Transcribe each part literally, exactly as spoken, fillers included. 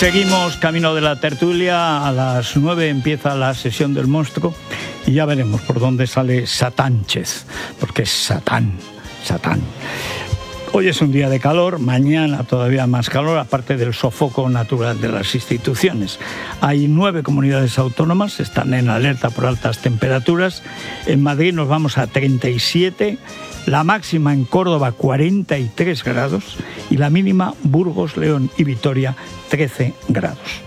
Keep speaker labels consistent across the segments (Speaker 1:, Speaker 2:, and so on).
Speaker 1: Seguimos camino de la tertulia. A las nueve empieza la sesión del monstruo y ya veremos por dónde sale Satánchez, porque es Satán, Satán. Hoy es un día de calor, mañana todavía más calor, aparte del sofoco natural de las instituciones. Hay nueve comunidades autónomas, están en alerta por altas temperaturas. En Madrid nos vamos a treinta y siete, la máxima en Córdoba cuarenta y tres grados y la mínima Burgos, León y Vitoria trece grados.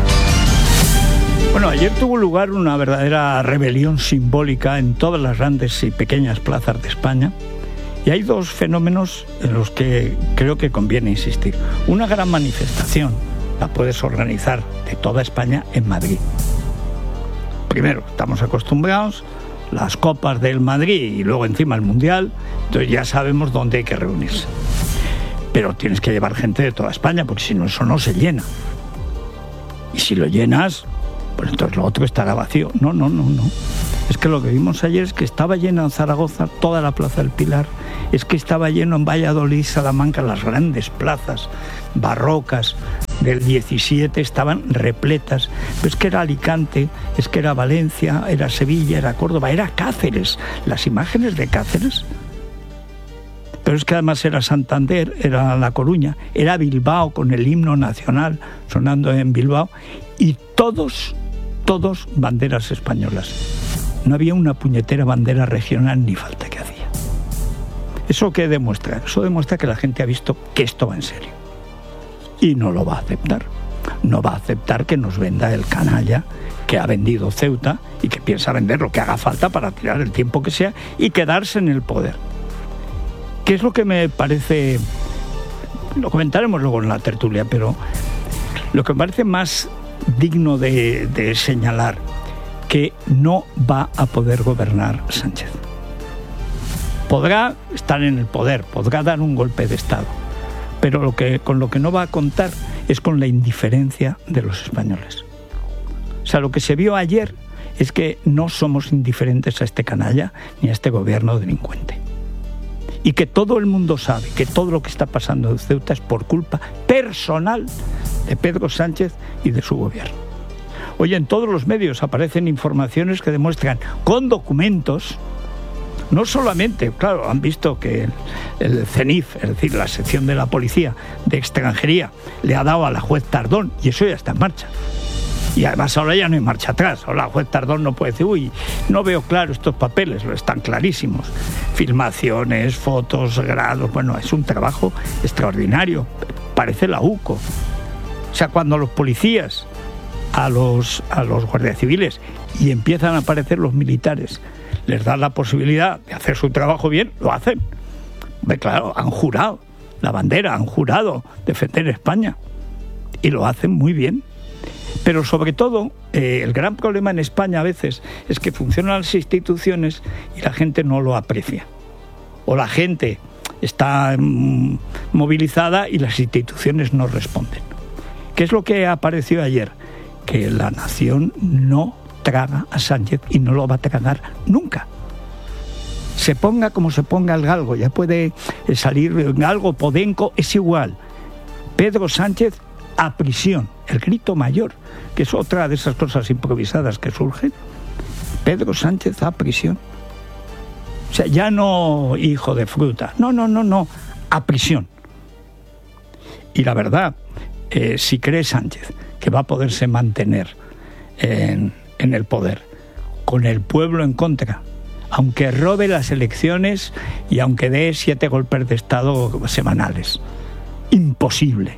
Speaker 1: Bueno, ayer tuvo lugar una verdadera rebelión simbólica en todas las grandes y pequeñas plazas de España. Y hay dos fenómenos en los que creo que conviene insistir. Una gran manifestación la puedes organizar de toda España en Madrid. Primero, estamos acostumbrados, las copas del Madrid y luego encima el Mundial, entonces ya sabemos dónde hay que reunirse. Pero tienes que llevar gente de toda España, porque si no, eso no se llena. Y si lo llenas, pues entonces lo otro estará vacío. No, no, no, no. Es que lo que vimos ayer es que estaba lleno en Zaragoza, toda la Plaza del Pilar. Es que estaba lleno en Valladolid, Salamanca, las grandes plazas barrocas del diecisiete estaban repletas. Pero es que era Alicante, es que era Valencia, era Sevilla, era Córdoba, era Cáceres. Las imágenes de Cáceres. Pero es que además era Santander, era La Coruña, era Bilbao con el himno nacional sonando en Bilbao. Y todos, todos banderas españolas. No había una puñetera bandera regional ni falta que hacía. ¿Eso qué demuestra? Eso demuestra que la gente ha visto que esto va en serio. Y no lo va a aceptar. No va a aceptar que nos venda el canalla que ha vendido Ceuta y que piensa vender lo que haga falta para tirar el tiempo que sea y quedarse en el poder. ¿Qué es lo que me parece? Lo comentaremos luego en la tertulia, pero lo que me parece más digno de, de señalar, que no va a poder gobernar Sánchez. Podrá estar en el poder, podrá dar un golpe de Estado, pero lo que, con lo que no va a contar es con la indiferencia de los españoles. O sea, lo que se vio ayer es que no somos indiferentes a este canalla ni a este gobierno delincuente. Y que todo el mundo sabe que todo lo que está pasando en Ceuta es por culpa personal de Pedro Sánchez y de su gobierno. Oye, en todos los medios aparecen informaciones que demuestran con documentos, no solamente, claro, han visto que el, el CENIF, es decir, la sección de la policía de extranjería, le ha dado a la juez Tardón, y eso ya está en marcha. Y además ahora ya no hay marcha atrás. Ahora la juez Tardón no puede decir, uy, no veo claro estos papeles, lo están clarísimos. Filmaciones, fotos, grados, bueno, es un trabajo extraordinario. Parece la U C O. O sea, cuando los policías a los, a los guardias civiles y empiezan a aparecer los militares, les dan la posibilidad de hacer su trabajo bien, lo hacen. Hombre, claro, han jurado la bandera, han jurado defender España y lo hacen muy bien. Pero sobre todo, eh, el gran problema en España a veces es que funcionan las instituciones y la gente no lo aprecia. O la gente está mm, movilizada y las instituciones no responden. ¿Qué es lo que apareció ayer? Que la nación no traga a Sánchez y no lo va a tragar nunca. Se ponga como se ponga el galgo, ya puede salir galgo, podenco, es igual. Pedro Sánchez a prisión, el grito mayor, que es otra de esas cosas improvisadas que surgen. Pedro Sánchez a prisión. O sea, ya no hijo de fruta, no, no, no, no, a prisión. Y la verdad, eh, si cree Sánchez que va a poderse mantener en, en el poder con el pueblo en contra, aunque robe las elecciones y aunque dé siete golpes de Estado semanales, imposible.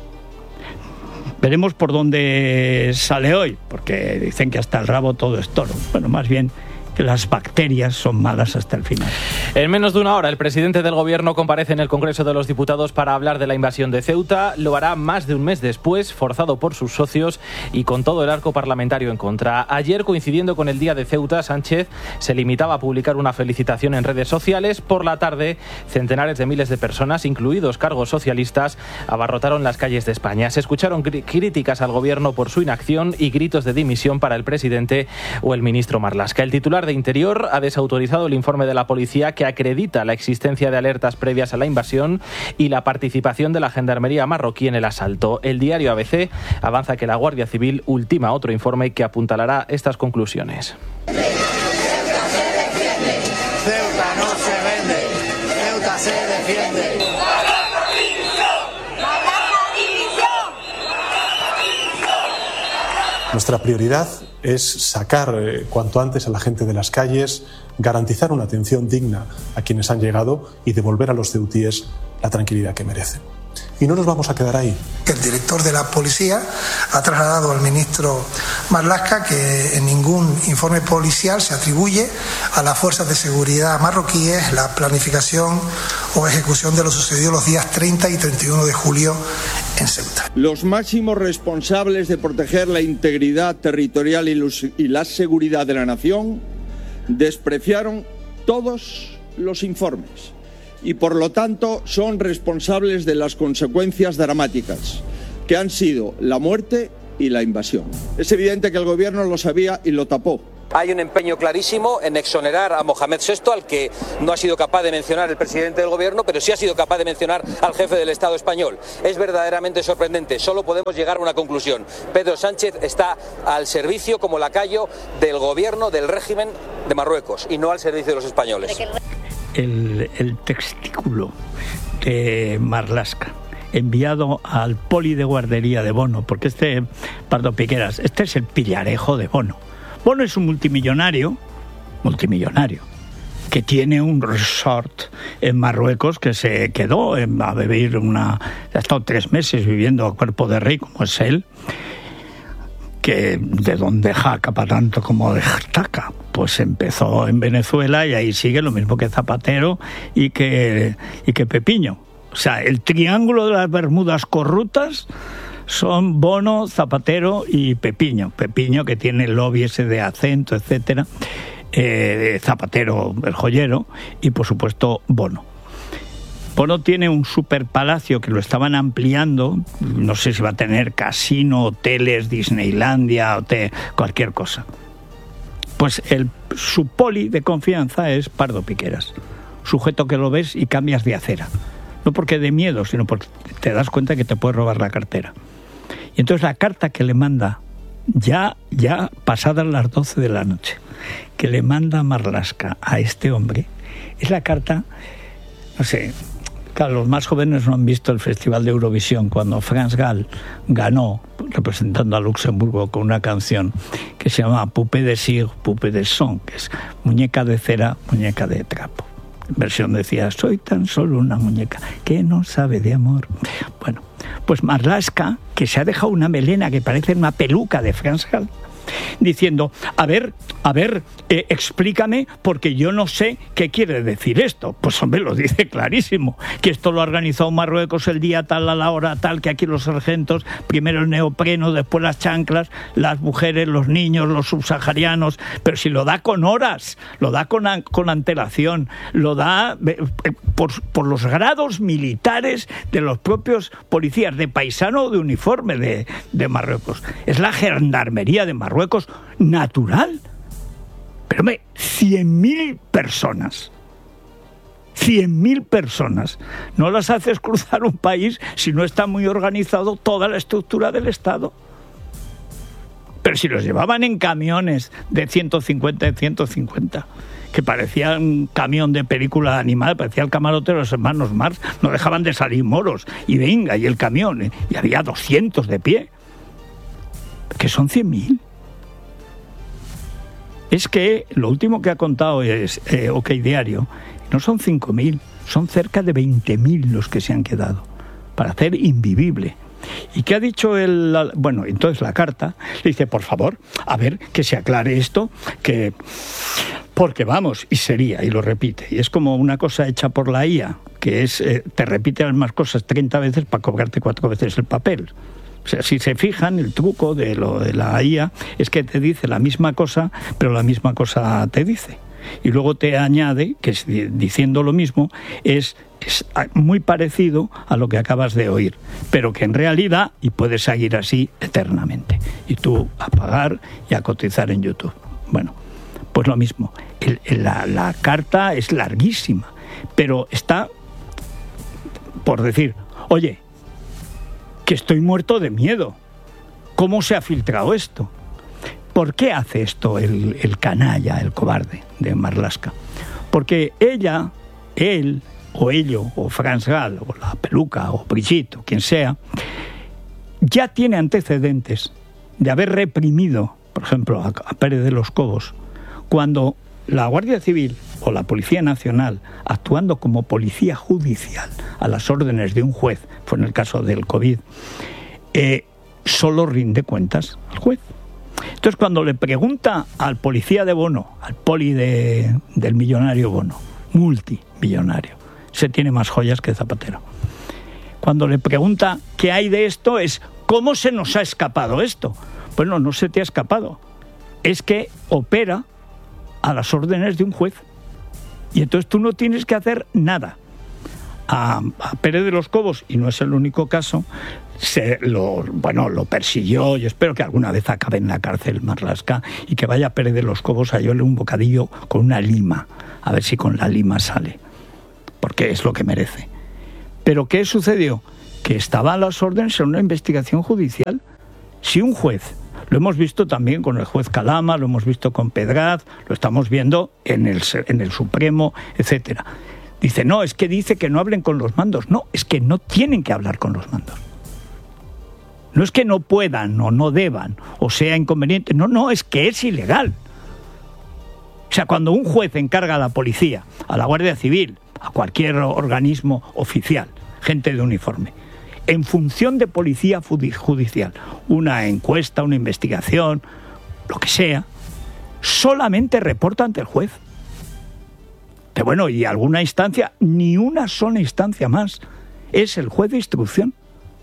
Speaker 1: Veremos por dónde sale hoy, porque dicen que hasta el rabo todo es toro. Bueno, más bien que las bacterias son malas hasta el final.
Speaker 2: En menos de una hora, el presidente del Gobierno comparece en el Congreso de los Diputados para hablar de la invasión de Ceuta. Lo hará más de un mes después, forzado por sus socios y con todo el arco parlamentario en contra. Ayer, coincidiendo con el Día de Ceuta, Sánchez se limitaba a publicar una felicitación en redes sociales. Por la tarde, centenares de miles de personas, incluidos cargos socialistas, abarrotaron las calles de España. Se escucharon cr- críticas al Gobierno por su inacción y gritos de dimisión para el presidente o el ministro Marlaska. El titular de de Interior ha desautorizado el informe de la policía que acredita la existencia de alertas previas a la invasión y la participación de la gendarmería marroquí en el asalto. El diario A B C avanza que la Guardia Civil ultima otro informe que apuntalará estas conclusiones.
Speaker 3: Ceuta no se vende, Ceuta se defiende.
Speaker 4: Nuestra prioridad es sacar eh, cuanto antes a la gente de las calles, garantizar una atención digna a quienes han llegado y devolver a los ceutíes la tranquilidad que merecen. Y no nos vamos a quedar ahí.
Speaker 5: El director de la policía ha trasladado al ministro Marlaska que en ningún informe policial se atribuye a las fuerzas de seguridad marroquíes la planificación o ejecución de lo sucedido los días treinta y treinta y uno de julio en Ceuta.
Speaker 6: Los máximos responsables de proteger la integridad territorial y, los, y la seguridad de la nación despreciaron todos los informes y por lo tanto son responsables de las consecuencias dramáticas que han sido la muerte y la invasión. Es evidente que el gobierno lo sabía y lo tapó.
Speaker 7: Hay un empeño clarísimo en exonerar a Mohamed sexto, al que no ha sido capaz de mencionar el presidente del gobierno, pero sí ha sido capaz de mencionar al jefe del Estado español. Es verdaderamente sorprendente. Solo podemos llegar a una conclusión. Pedro Sánchez está al servicio como lacayo del gobierno, del régimen de Marruecos y no al servicio de los españoles.
Speaker 1: El, el testículo de Marlaska enviado al poli de guardería de Bono, porque este, Pardo Piqueras, este es el pillarejo de Bono. Bono es un multimillonario, multimillonario, que tiene un resort en Marruecos, que se quedó en, a vivir una... ha estado tres meses viviendo a cuerpo de rey, como es él, que de donde jaca para tanto como de taca. Pues empezó en Venezuela y ahí sigue lo mismo que Zapatero y que, y que Pepiño. O sea, el triángulo de las Bermudas corruptas son Bono, Zapatero y Pepiño. Pepiño, que tiene el lobby ese de acento, etcétera. Eh, Zapatero, el joyero, y por supuesto Bono. Bono tiene un superpalacio que lo estaban ampliando, no sé si va a tener casino, hoteles, Disneylandia, hotel, cualquier cosa. Pues el, su poli de confianza es Pardo Piqueras, sujeto que lo ves y cambias de acera. No porque de miedo, sino porque te das cuenta que te puede robar la cartera. Y entonces la carta que le manda, ya, ya pasadas las doce de la noche, que le manda Marlaska a este hombre, es la carta, no sé... Claro, los más jóvenes no han visto el Festival de Eurovisión, cuando France Gall ganó, representando a Luxemburgo, con una canción que se llama Poupée de cire, Poupée de son, que es muñeca de cera, muñeca de trapo. En versión decía, soy tan solo una muñeca que no sabe de amor. Bueno, pues Marlaska, que se ha dejado una melena que parece una peluca de France Gall, diciendo, a ver, a ver, eh, explícame, porque yo no sé qué quiere decir esto. Pues hombre, lo dice clarísimo, que esto lo ha organizado Marruecos el día tal, a la hora tal, que aquí los sargentos, primero el neopreno, después las chanclas, las mujeres, los niños, los subsaharianos, pero si lo da con horas, lo da con, con antelación, lo da eh, por, por los grados militares de los propios policías, de paisano o de uniforme de, de Marruecos. Es la gendarmería de Marruecos. Marruecos natural. Pero me, cien mil personas. cien mil personas. No las haces cruzar un país si no está muy organizado toda la estructura del Estado. Pero si los llevaban en camiones de ciento cincuenta en ciento cincuenta, que parecía un camión de película animal, parecía el camarote de los hermanos Marx, no dejaban de salir moros. Y venga, y el camión, ¿eh? Y había doscientos de pie. Que son cien mil. Es que lo último que ha contado es eh, OK Diario, no son cinco mil, son cerca de veinte mil los que se han quedado, para hacer invivible. ¿Y qué ha dicho el...? Bueno, entonces la carta le dice, por favor, a ver, que se aclare esto, que... Porque vamos, y sería, y lo repite, y es como una cosa hecha por la I A, que es, eh, te repite las mismas cosas treinta veces para cobrarte cuatro veces el papel. O sea, si se fijan, el truco de lo de la I A es que te dice la misma cosa, pero la misma cosa te dice. Y luego te añade que diciendo lo mismo es, es muy parecido a lo que acabas de oír, pero que en realidad, y puedes seguir así eternamente. Y tú a pagar y a cotizar en YouTube. Bueno, pues Pues lo mismo, el, el, la, la carta es larguísima, pero está por decir, oye, que estoy muerto de miedo. ¿Cómo se ha filtrado esto? ¿Por qué hace esto el, el canalla, el cobarde de Marlaska? Porque ella, él, o ello, o Franz Gall, o la peluca, o Brigitte, o quien sea, ya tiene antecedentes de haber reprimido, por ejemplo, a, a Pérez de los Cobos, cuando la Guardia Civil o la Policía Nacional, actuando como policía judicial a las órdenes de un juez, fue en el caso del COVID, eh, solo rinde cuentas al juez. Entonces, cuando le pregunta al policía de Bono, al poli de, del millonario Bono, multimillonario, se tiene más joyas que Zapatero, cuando le pregunta qué hay de esto, es ¿cómo se nos ha escapado esto? Bueno, no se te ha escapado, es que opera a las órdenes de un juez. Y entonces tú no tienes que hacer nada. A, a Pérez de los Cobos, y no es el único caso, se lo, bueno, lo persiguió, y espero que alguna vez acabe en la cárcel Marlaska y que vaya Pérez de los Cobos a hallarle un bocadillo con una lima, a ver si con la lima sale, porque es lo que merece. ¿Pero qué sucedió? Que estaba a las órdenes en una investigación judicial. Si un juez, lo hemos visto también con el juez Calama, lo hemos visto con Pedraz, lo estamos viendo en el, en el Supremo, etcétera. Dice, no, es que dice que no hablen con los mandos. No, es que no tienen que hablar con los mandos. No es que no puedan o no deban o sea inconveniente. No, no, es que es ilegal. O sea, cuando un juez encarga a la policía, a la Guardia Civil, a cualquier organismo oficial, gente de uniforme, en función de policía judicial, una encuesta, una investigación, lo que sea, solamente reporta ante el juez. Pero bueno, y alguna instancia, ni una sola instancia más, es el juez de instrucción.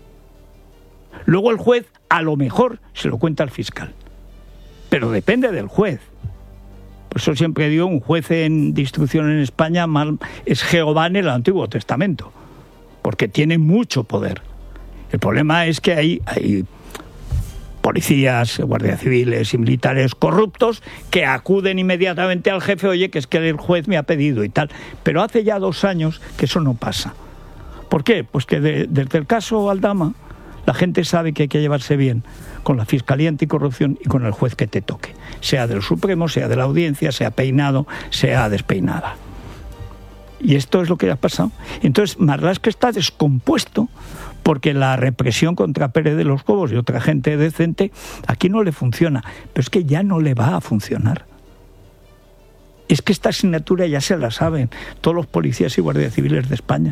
Speaker 1: Luego el juez, a lo mejor, se lo cuenta al fiscal. Pero depende del juez. Por eso siempre digo, un juez en, de instrucción en España mal, es Jehová en el Antiguo Testamento, porque tiene mucho poder. El problema es que hay, hay policías, guardias civiles y militares corruptos que acuden inmediatamente al jefe, oye, que es que el juez me ha pedido y tal. Pero hace ya dos años que eso no pasa. ¿Por qué? Pues que de, desde el caso Aldama, la gente sabe que hay que llevarse bien con la Fiscalía Anticorrupción y con el juez que te toque. Sea del Supremo, sea de la Audiencia, sea peinado, sea despeinada. Y esto es lo que ha pasado. Entonces, Marlaska está descompuesto porque la represión contra Pérez de los Cobos y otra gente decente aquí no le funciona. Pero es que ya no le va a funcionar. Es que esta asignatura ya se la saben todos los policías y guardias civiles de España.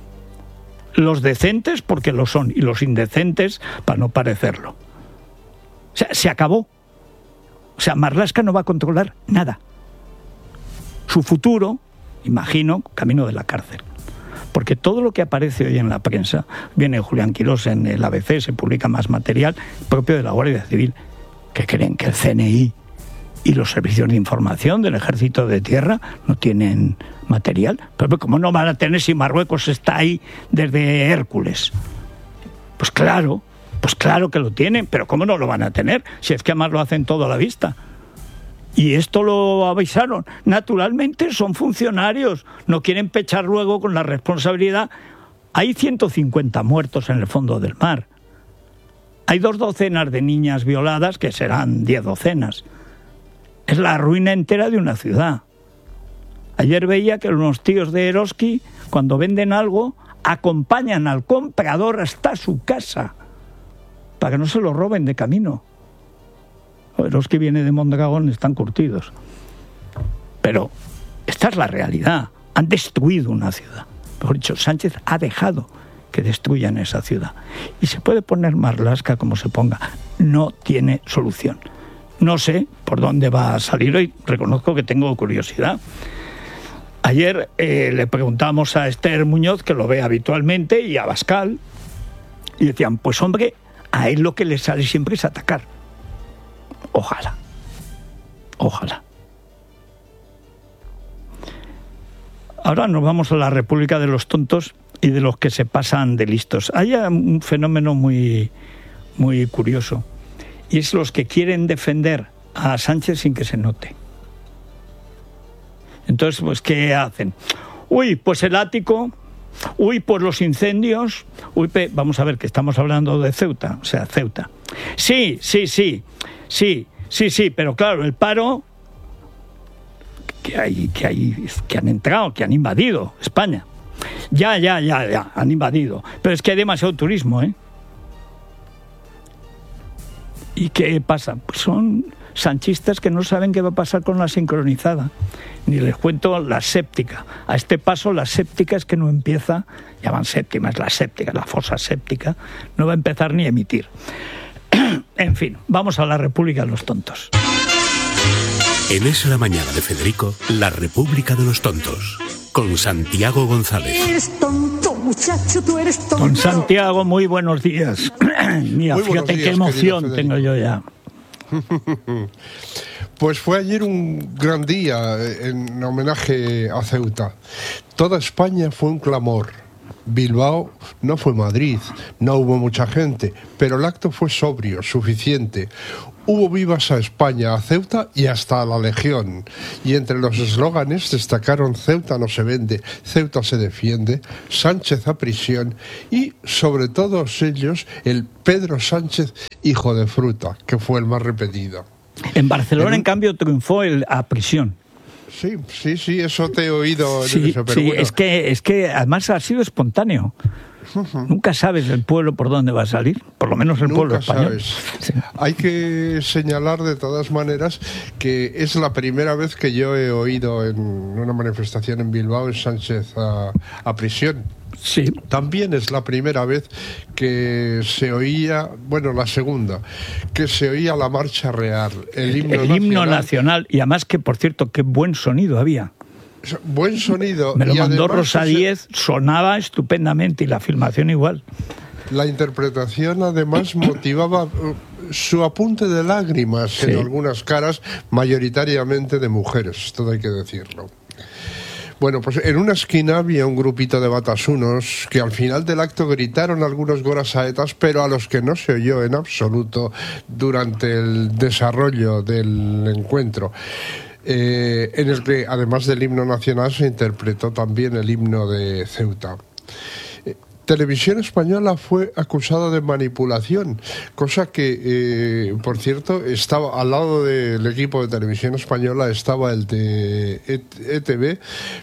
Speaker 1: Los decentes porque lo son y los indecentes para no parecerlo. O sea, se acabó. O sea, Marlaska no va a controlar nada. Su futuro, imagino, camino de la cárcel. Porque todo lo que aparece hoy en la prensa, viene Julián Quirós en el A B C, se publica más material propio de la Guardia Civil, que creen que el C N I y los servicios de información del Ejército de Tierra no tienen material. Pero ¿cómo no van a tener si Marruecos está ahí desde Hércules? Pues claro, pues claro que lo tienen, pero ¿cómo no lo van a tener? Si es que además lo hacen todo a la vista. Y esto lo avisaron. Naturalmente son funcionarios, no quieren pechar luego con la responsabilidad. Hay ciento cincuenta muertos en el fondo del mar. Hay dos docenas de niñas violadas, que serán diez docenas. Es la ruina entera de una ciudad. Ayer veía que unos tíos de Eroski, cuando venden algo, acompañan al comprador hasta su casa, para que no se lo roben de camino. Los que vienen de Mondragón están curtidos. Pero esta es la realidad. Han destruido una ciudad. Mejor dicho, Sánchez ha dejado que destruyan esa ciudad. Y se puede poner Marlaska como se ponga. No tiene solución. No sé por dónde va a salir hoy. Reconozco que tengo curiosidad. Ayer eh, le preguntamos a Esther Muñoz, que lo ve habitualmente, y a Abascal, y decían, pues hombre, a él lo que le sale siempre es atacar. Ojalá, ojalá. Ahora nos vamos a la República de los tontos y de los que se pasan de listos. Hay un fenómeno muy, muy curioso, y es los que quieren defender a Sánchez sin que se note. Entonces, pues, ¿qué hacen? Uy, pues el ático, uy, pues los incendios, uy, pe... vamos a ver que estamos hablando de Ceuta, o sea, Ceuta. Sí, sí, sí, sí, sí, sí, pero claro, el paro que hay, que hay, que han entrado, que han invadido España. Ya, ya, ya, ya, han invadido. Pero es que hay demasiado turismo, ¿eh? ¿Y qué pasa? Pues son sanchistas que no saben qué va a pasar con la sincronizada. Ni les cuento la séptica. A este paso, la séptica es que no empieza, llaman séptima, es la séptica, la fosa séptica, no va a empezar ni a emitir. En fin, vamos a la República de los Tontos.
Speaker 8: En Es la Mañana de Federico, la República de los Tontos, con Santiago González.
Speaker 9: Eres tonto, muchacho, tú eres tonto.
Speaker 1: Don Santiago, muy buenos días. Mira,
Speaker 10: muy
Speaker 1: fíjate
Speaker 10: días,
Speaker 1: qué emoción tengo yo ya.
Speaker 10: Pues fue ayer un gran día en homenaje a Ceuta. Toda España fue un clamor. Bilbao no fue Madrid, no hubo mucha gente, pero el acto fue sobrio, suficiente. Hubo vivas a España, a Ceuta y hasta a la Legión. Y entre los eslóganes destacaron Ceuta no se vende, Ceuta se defiende, Sánchez a prisión y, sobre todos ellos, el Pedro Sánchez, hijo de fruta, que fue el más repetido.
Speaker 1: En Barcelona, en,
Speaker 10: en
Speaker 1: un... cambio, triunfó el a prisión.
Speaker 10: Sí, sí, sí, eso te he oído.
Speaker 1: Sí,
Speaker 10: eso, pero
Speaker 1: sí,
Speaker 10: bueno.
Speaker 1: es que, es que además ha sido espontáneo. Uh-huh. Nunca sabes el pueblo por dónde va a salir, por lo menos el
Speaker 10: Nunca
Speaker 1: pueblo español.
Speaker 10: Sí. Hay que señalar de todas maneras que es la primera vez que yo he oído en una manifestación en Bilbao en Sánchez a, a prisión.
Speaker 1: Sí.
Speaker 10: También es la primera vez que se oía, bueno, la segunda, que se oía la marcha real, el himno,
Speaker 1: el
Speaker 10: nacional.
Speaker 1: himno nacional. Y además que, por cierto, qué buen sonido había.
Speaker 10: Buen sonido.
Speaker 1: Me lo
Speaker 10: y
Speaker 1: mandó
Speaker 10: además,
Speaker 1: Rosa Díez, sonaba estupendamente y la filmación igual.
Speaker 10: La interpretación además motivaba su apunte de lágrimas sí. en algunas caras, mayoritariamente de mujeres, todo hay que decirlo. Bueno, pues en una esquina había un grupito de batasunos que al final del acto gritaron algunos gorasaetas, pero a los que no se oyó en absoluto durante el desarrollo del encuentro. Eh, en el que, además del himno nacional, se interpretó también el himno de Ceuta. Eh, Televisión Española fue acusada de manipulación, cosa que, eh, por cierto, estaba al lado del equipo de Televisión Española, estaba el de E T V,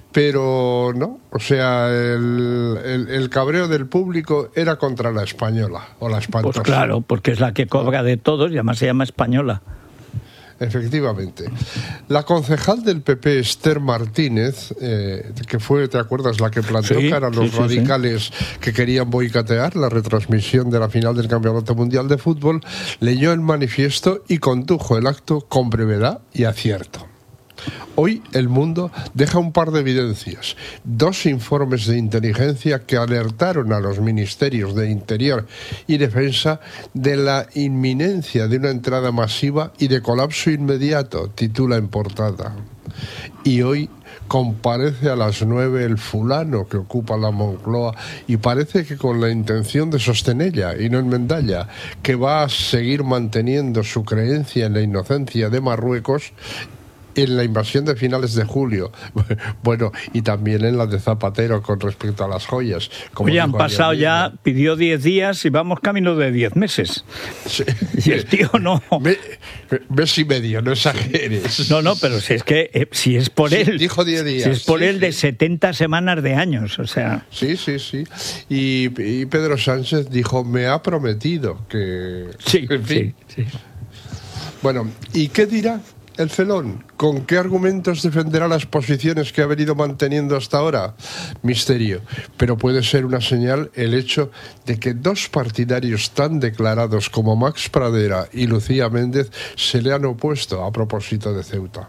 Speaker 10: pero no, o sea, el, el, el cabreo del público era contra la española, o la espantosa.
Speaker 1: Pues claro, porque es la que cobra de todos y además se llama española.
Speaker 10: Efectivamente. La concejal del P P, Esther Martínez, eh, que fue, ¿te acuerdas?, la que planteó
Speaker 1: sí,
Speaker 10: cara a los
Speaker 1: sí, sí,
Speaker 10: radicales
Speaker 1: sí.
Speaker 10: que querían boicotear la retransmisión de la final del Campeonato Mundial de Fútbol, leyó el manifiesto y condujo el acto con brevedad y acierto. Hoy el mundo deja un par de evidencias. Dos informes de inteligencia que alertaron a los ministerios de Interior y Defensa de la inminencia de una entrada masiva y de colapso inmediato, titula en portada. Y hoy comparece a las nueve el fulano que ocupa la Moncloa y parece que con la intención de sostenerla y no enmendarla, que va a seguir manteniendo su creencia en la inocencia de Marruecos en la invasión de finales de julio, bueno, y también en la de Zapatero con respecto a las joyas. Como
Speaker 1: Oye, han pasado ya, pidió diez días y vamos camino de diez meses.
Speaker 10: Sí.
Speaker 1: Y el tío no...
Speaker 10: Me, mes y medio, no exageres.
Speaker 1: No, no, pero si es que, eh, si es por
Speaker 10: sí,
Speaker 1: él...
Speaker 10: dijo diez días.
Speaker 1: Si es por
Speaker 10: sí,
Speaker 1: él
Speaker 10: sí.
Speaker 1: de setenta semanas de años, o sea...
Speaker 10: Sí, sí, sí. Y, y Pedro Sánchez dijo, me ha prometido que...
Speaker 1: Sí,
Speaker 10: en fin.
Speaker 1: sí, sí.
Speaker 10: Bueno, ¿y qué dirá el felón? ¿Con qué argumentos defenderá las posiciones que ha venido manteniendo hasta ahora? Misterio. Pero puede ser una señal el hecho de que dos partidarios tan declarados como Max Pradera y Lucía Méndez se le han opuesto a propósito de Ceuta.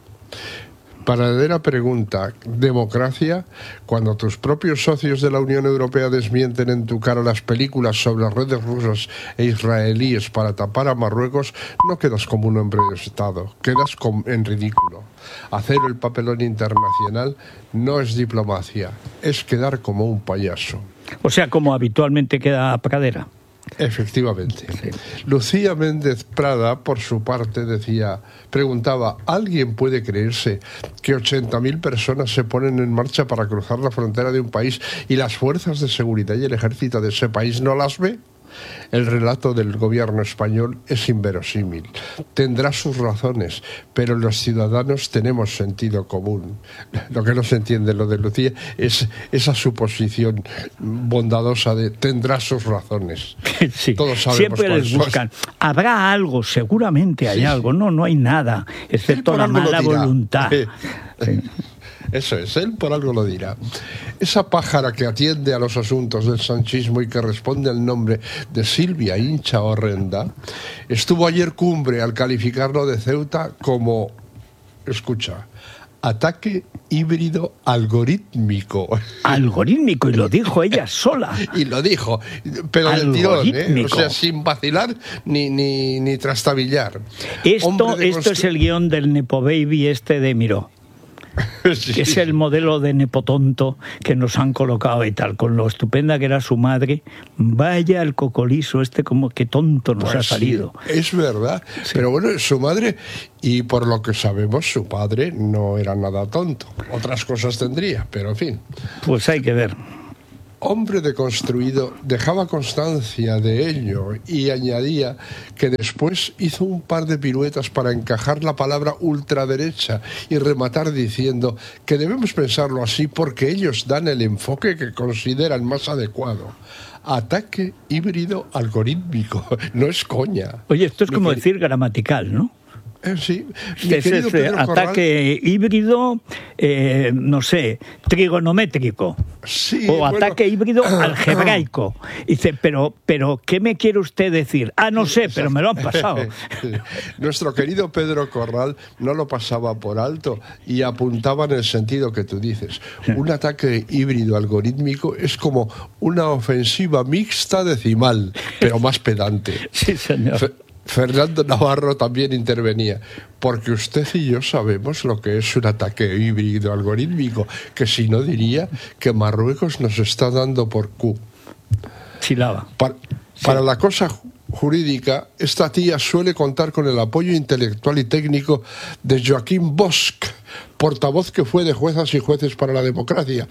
Speaker 10: Paradera pregunta, ¿democracia? Cuando tus propios socios de la Unión Europea desmienten en tu cara las películas sobre las redes rusas e israelíes para tapar a Marruecos, no quedas como un hombre de Estado, quedas en ridículo. Hacer el papelón internacional no es diplomacia, es quedar como un payaso.
Speaker 1: O sea, como habitualmente queda Pradera.
Speaker 10: Efectivamente.
Speaker 1: Sí.
Speaker 10: Lucía Méndez Prada, por su parte, decía, preguntaba, ¿alguien puede creerse que ochenta mil personas se ponen en marcha para cruzar la frontera de un país y las fuerzas de seguridad y el ejército de ese país no las ve? El relato del gobierno español es inverosímil. Tendrá sus razones, pero los ciudadanos tenemos sentido común. Lo que no se entiende lo de Lucía es esa suposición bondadosa de tendrá sus razones.
Speaker 1: Sí,
Speaker 10: todos sabemos
Speaker 1: siempre les buscan. Habrá algo, seguramente hay sí, algo. No, no hay nada, excepto la mala voluntad.
Speaker 10: Sí. Sí. Eso es, él por algo lo dirá. Esa pájara que atiende a los asuntos del sanchismo y que responde al nombre de Silvia Hincha Horrenda, estuvo ayer cumbre al calificarlo de Ceuta como, escucha, ataque híbrido algorítmico.
Speaker 1: Algorítmico, y lo dijo ella sola.
Speaker 10: Y lo dijo, pero del tirón, ¿eh? O sea, sin vacilar ni, ni, ni trastabillar.
Speaker 1: Esto, esto constru... es el guión del Nepo Baby este de Miró. Sí. Que es el modelo de nepotonto que nos han colocado y tal, con lo estupenda que era su madre. Vaya el cocolizo este, como que tonto nos pues ha salido.
Speaker 10: Sí, es verdad, sí. Pero bueno, su madre, y por lo que sabemos, su padre no era nada tonto. Otras cosas tendría, pero en fin.
Speaker 1: Pues hay que ver.
Speaker 10: Hombre deconstruido, dejaba constancia de ello y añadía que después hizo un par de piruetas para encajar la palabra ultraderecha y rematar diciendo que debemos pensarlo así porque ellos dan el enfoque que consideran más adecuado. Ataque híbrido algorítmico, no es coña.
Speaker 1: Oye, esto es como que... decir gramatical, ¿no?
Speaker 10: Eh, sí.
Speaker 1: Es ese ataque Corral... híbrido, eh, no sé, trigonométrico.
Speaker 10: Sí,
Speaker 1: o
Speaker 10: bueno,
Speaker 1: ataque híbrido algebraico. Dice, pero, pero, ¿qué me quiere usted decir? Ah, no sé, pero me lo han pasado.
Speaker 10: Nuestro querido Pedro Corral no lo pasaba por alto y apuntaba en el sentido que tú dices. Un ataque híbrido algorítmico es como una ofensiva mixta decimal, pero más pedante.
Speaker 1: Sí, señor.
Speaker 10: Fe- Fernando Navarro también intervenía, porque usted y yo sabemos lo que es un ataque híbrido algorítmico, que si no diría que Marruecos nos está dando por Q.
Speaker 1: Chilaba.
Speaker 10: Para, sí. para la cosa jurídica, esta tía suele contar con el apoyo intelectual y técnico de Joaquín Bosch, portavoz que fue de Juezas y Jueces para la Democracia,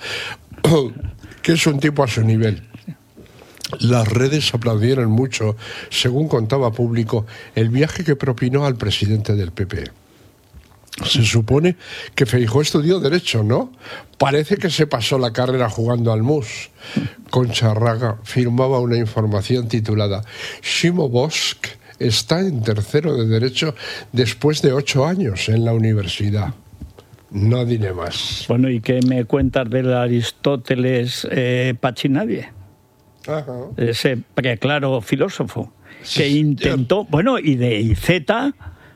Speaker 10: que es un tipo a su nivel. Las redes aplaudieron mucho, según contaba Público, el viaje que propinó al presidente del P P. Se supone que Feijóo estudió Derecho, ¿no? Parece que se pasó la carrera jugando al mus. Concha Raga firmaba una información titulada Ximo Bosch está en tercero de Derecho después de ocho años en la universidad. No diré más.
Speaker 1: Bueno, ¿y qué me cuentas del Aristóteles eh, Pachinadie?
Speaker 10: Ajá.
Speaker 1: Ese preclaro filósofo que
Speaker 10: sí,
Speaker 1: intentó,
Speaker 10: ya.
Speaker 1: bueno, y de Iceta,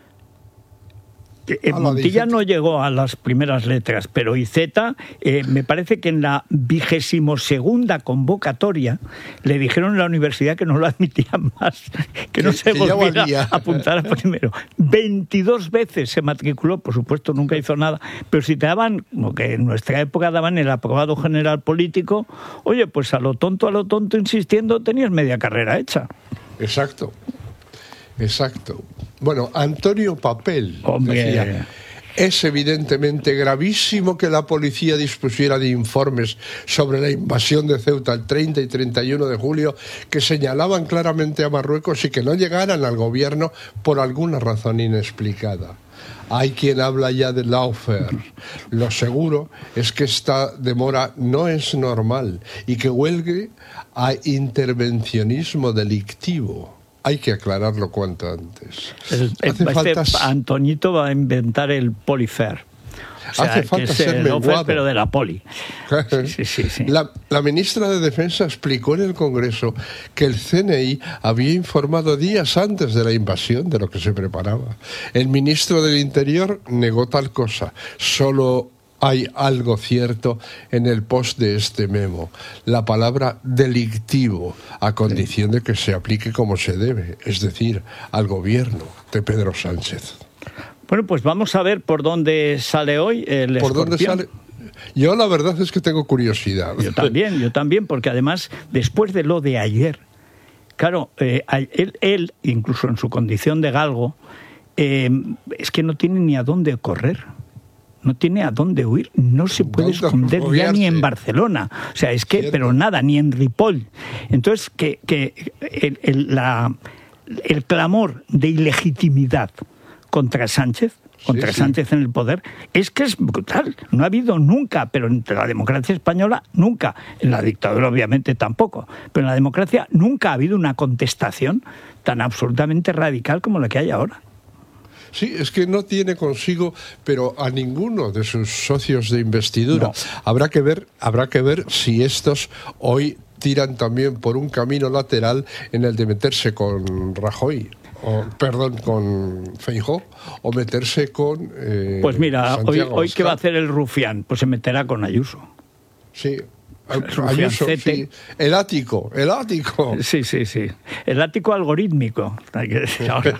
Speaker 1: eh, Montilla no llegó a las primeras letras, pero Iceta, eh, me parece que en la vigésimo segunda convocatoria le dijeron en la universidad que no lo admitían más, que no se volviera a apuntar a primero. veintidós veces se matriculó, por supuesto nunca hizo nada, pero si te daban, como que en nuestra época daban el aprobado general político, oye, pues a lo tonto, a lo tonto, insistiendo, tenías media carrera hecha.
Speaker 10: Exacto. Exacto. Bueno, Antonio Papel
Speaker 1: Hombre.
Speaker 10: decía, es evidentemente gravísimo que la policía dispusiera de informes sobre la invasión de Ceuta el treinta y treinta y uno de julio que señalaban claramente a Marruecos y que no llegaran al gobierno por alguna razón inexplicada. Hay quien habla ya de lawfare. Lo seguro es que esta demora no es normal y que huelgue a intervencionismo delictivo. Hay que aclararlo cuanto antes.
Speaker 1: El, el,
Speaker 10: Hace
Speaker 1: este
Speaker 10: falta...
Speaker 1: Antoñito va a inventar el polifer. O sea,
Speaker 10: Hace falta
Speaker 1: que es
Speaker 10: ser
Speaker 1: el
Speaker 10: menguado.
Speaker 1: offer, pero de la poli. Sí, sí, sí.
Speaker 10: La, la ministra de Defensa explicó en el Congreso que el C N I había informado días antes de la invasión de lo que se preparaba. El ministro del Interior negó tal cosa. Solo hay algo cierto en el post de este memo. La palabra delictivo, a condición de que se aplique como se debe, es decir, al gobierno de Pedro Sánchez.
Speaker 1: Bueno, pues vamos a ver por dónde sale hoy el
Speaker 10: ¿Por
Speaker 1: escorpión.
Speaker 10: dónde sale? Yo la verdad es que tengo curiosidad.
Speaker 1: Yo también, yo también, porque además, después de lo de ayer, Claro, eh, él, él, incluso en su condición de galgo, eh, es que no tiene ni a dónde correr. No tiene a dónde huir, no se puede esconder ya ni en Barcelona. O sea, es que, Cierto. pero nada, ni en Ripoll. Entonces, que, que el, el, la, el clamor de ilegitimidad contra Sánchez, contra sí, Sánchez sí. en el poder, es que es brutal. No ha habido nunca, pero entre la democracia española, nunca. En la dictadura, obviamente, tampoco. Pero en la democracia nunca ha habido una contestación tan absolutamente radical como la que hay ahora.
Speaker 10: Sí, es que no tiene consigo, pero a ninguno de sus socios de investidura. No. Habrá que ver, habrá que ver si estos hoy tiran también por un camino lateral en el de meterse con Rajoy. O, perdón, con Feijóo, o meterse con eh,
Speaker 1: Pues mira, hoy, hoy ¿qué va a hacer el rufián? Pues se meterá con Ayuso.
Speaker 10: Sí, Ayuso, sí. El ático, el ático.
Speaker 1: Sí, sí, sí. El ático algorítmico, hay que decir ahora.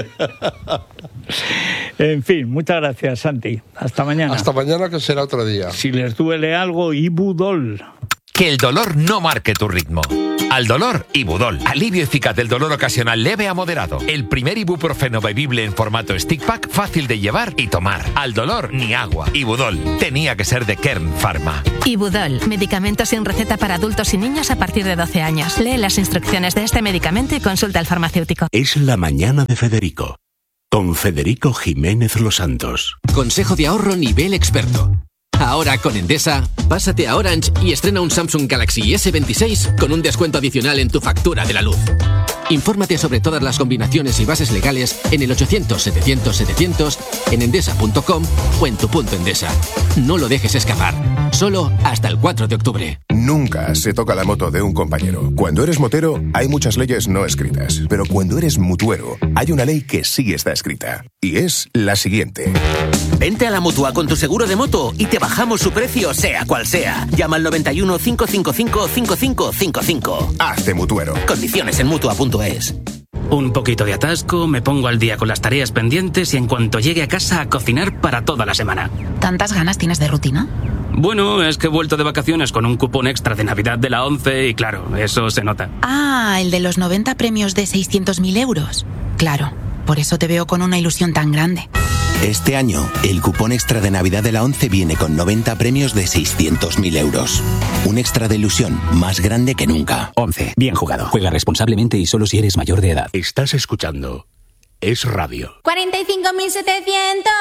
Speaker 1: En fin, muchas gracias, Santi. Hasta mañana.
Speaker 10: Hasta mañana, que será otro día.
Speaker 1: Si les duele algo, Ibudol.
Speaker 11: Que el dolor no marque tu ritmo. Al dolor, Ibudol. Alivio eficaz del dolor ocasional leve a moderado. El primer ibuprofeno bebible en formato stick pack, fácil de llevar y tomar. Al dolor, ni agua. Ibudol. Tenía que ser de Kern Pharma.
Speaker 12: Ibudol. Medicamento sin receta para adultos y niños a partir de doce años. Lee las instrucciones de este medicamento y consulta al farmacéutico.
Speaker 8: Es la mañana de Federico. Con Federico Jiménez Los Santos.
Speaker 13: Consejo de ahorro nivel experto. Ahora con Endesa, pásate a Orange y estrena un Samsung Galaxy ese veintiséis con un descuento adicional en tu factura de la luz. Infórmate sobre todas las combinaciones y bases legales en el ochocientos setecientos setecientos, en endesa punto com o en tu punto Endesa. No lo dejes escapar. Solo hasta el cuatro de octubre.
Speaker 14: Nunca se toca la moto de un compañero. Cuando eres motero, hay muchas leyes no escritas. Pero cuando eres mutuero, hay una ley que sí está escrita. Y es la siguiente.
Speaker 15: Vente a la Mutua con tu seguro de moto y te bajamos su precio, sea cual sea. Llama al noventa y uno, cinco cinco cinco, cinco cinco cinco cinco.
Speaker 14: Hazte mutuero.
Speaker 15: Condiciones en mutua punto es.
Speaker 16: Un poquito de atasco, me pongo al día con las tareas pendientes y en cuanto llegue a casa a cocinar para toda la semana.
Speaker 17: ¿Tantas ganas tienes de rutina?
Speaker 16: Bueno, es que he vuelto de vacaciones con un cupón extra de Navidad de la ONCE y claro, eso se nota.
Speaker 17: Ah, el de los noventa premios de seiscientos mil euros. Claro, por eso te veo con una ilusión tan grande.
Speaker 18: Este año, el cupón extra de Navidad de la ONCE viene con noventa premios de seiscientos mil euros. Un extra de ilusión más grande que nunca.
Speaker 19: ONCE. Bien jugado. Juega responsablemente y solo si eres mayor de edad.
Speaker 8: Estás escuchando Es Radio.
Speaker 20: cuarenta y cinco mil setecientos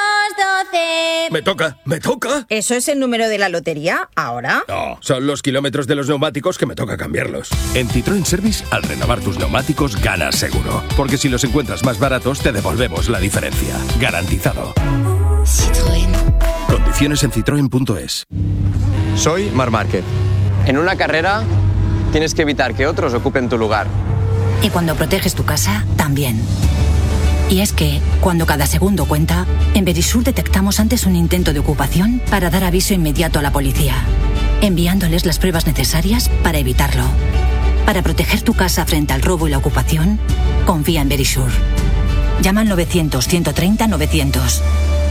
Speaker 20: doce.
Speaker 21: Me toca, me toca.
Speaker 20: ¿Eso es el número de la lotería ahora?
Speaker 21: No, son los kilómetros de los neumáticos que me toca cambiarlos.
Speaker 22: En Citroën Service, al renovar tus neumáticos, ganas seguro. Porque si los encuentras más baratos, te devolvemos la diferencia. Garantizado.
Speaker 20: Citroën.
Speaker 22: Condiciones en citroen punto es.
Speaker 23: Soy Marc Márquez. En una carrera, tienes que evitar que otros ocupen tu lugar.
Speaker 24: Y cuando proteges tu casa, también. Y es que, cuando cada segundo cuenta, en Verisur detectamos antes un intento de ocupación para dar aviso inmediato a la policía, enviándoles las pruebas necesarias para evitarlo. Para proteger tu casa frente al robo y la ocupación, confía en Verisur. Llama al novecientos, ciento treinta, novecientos.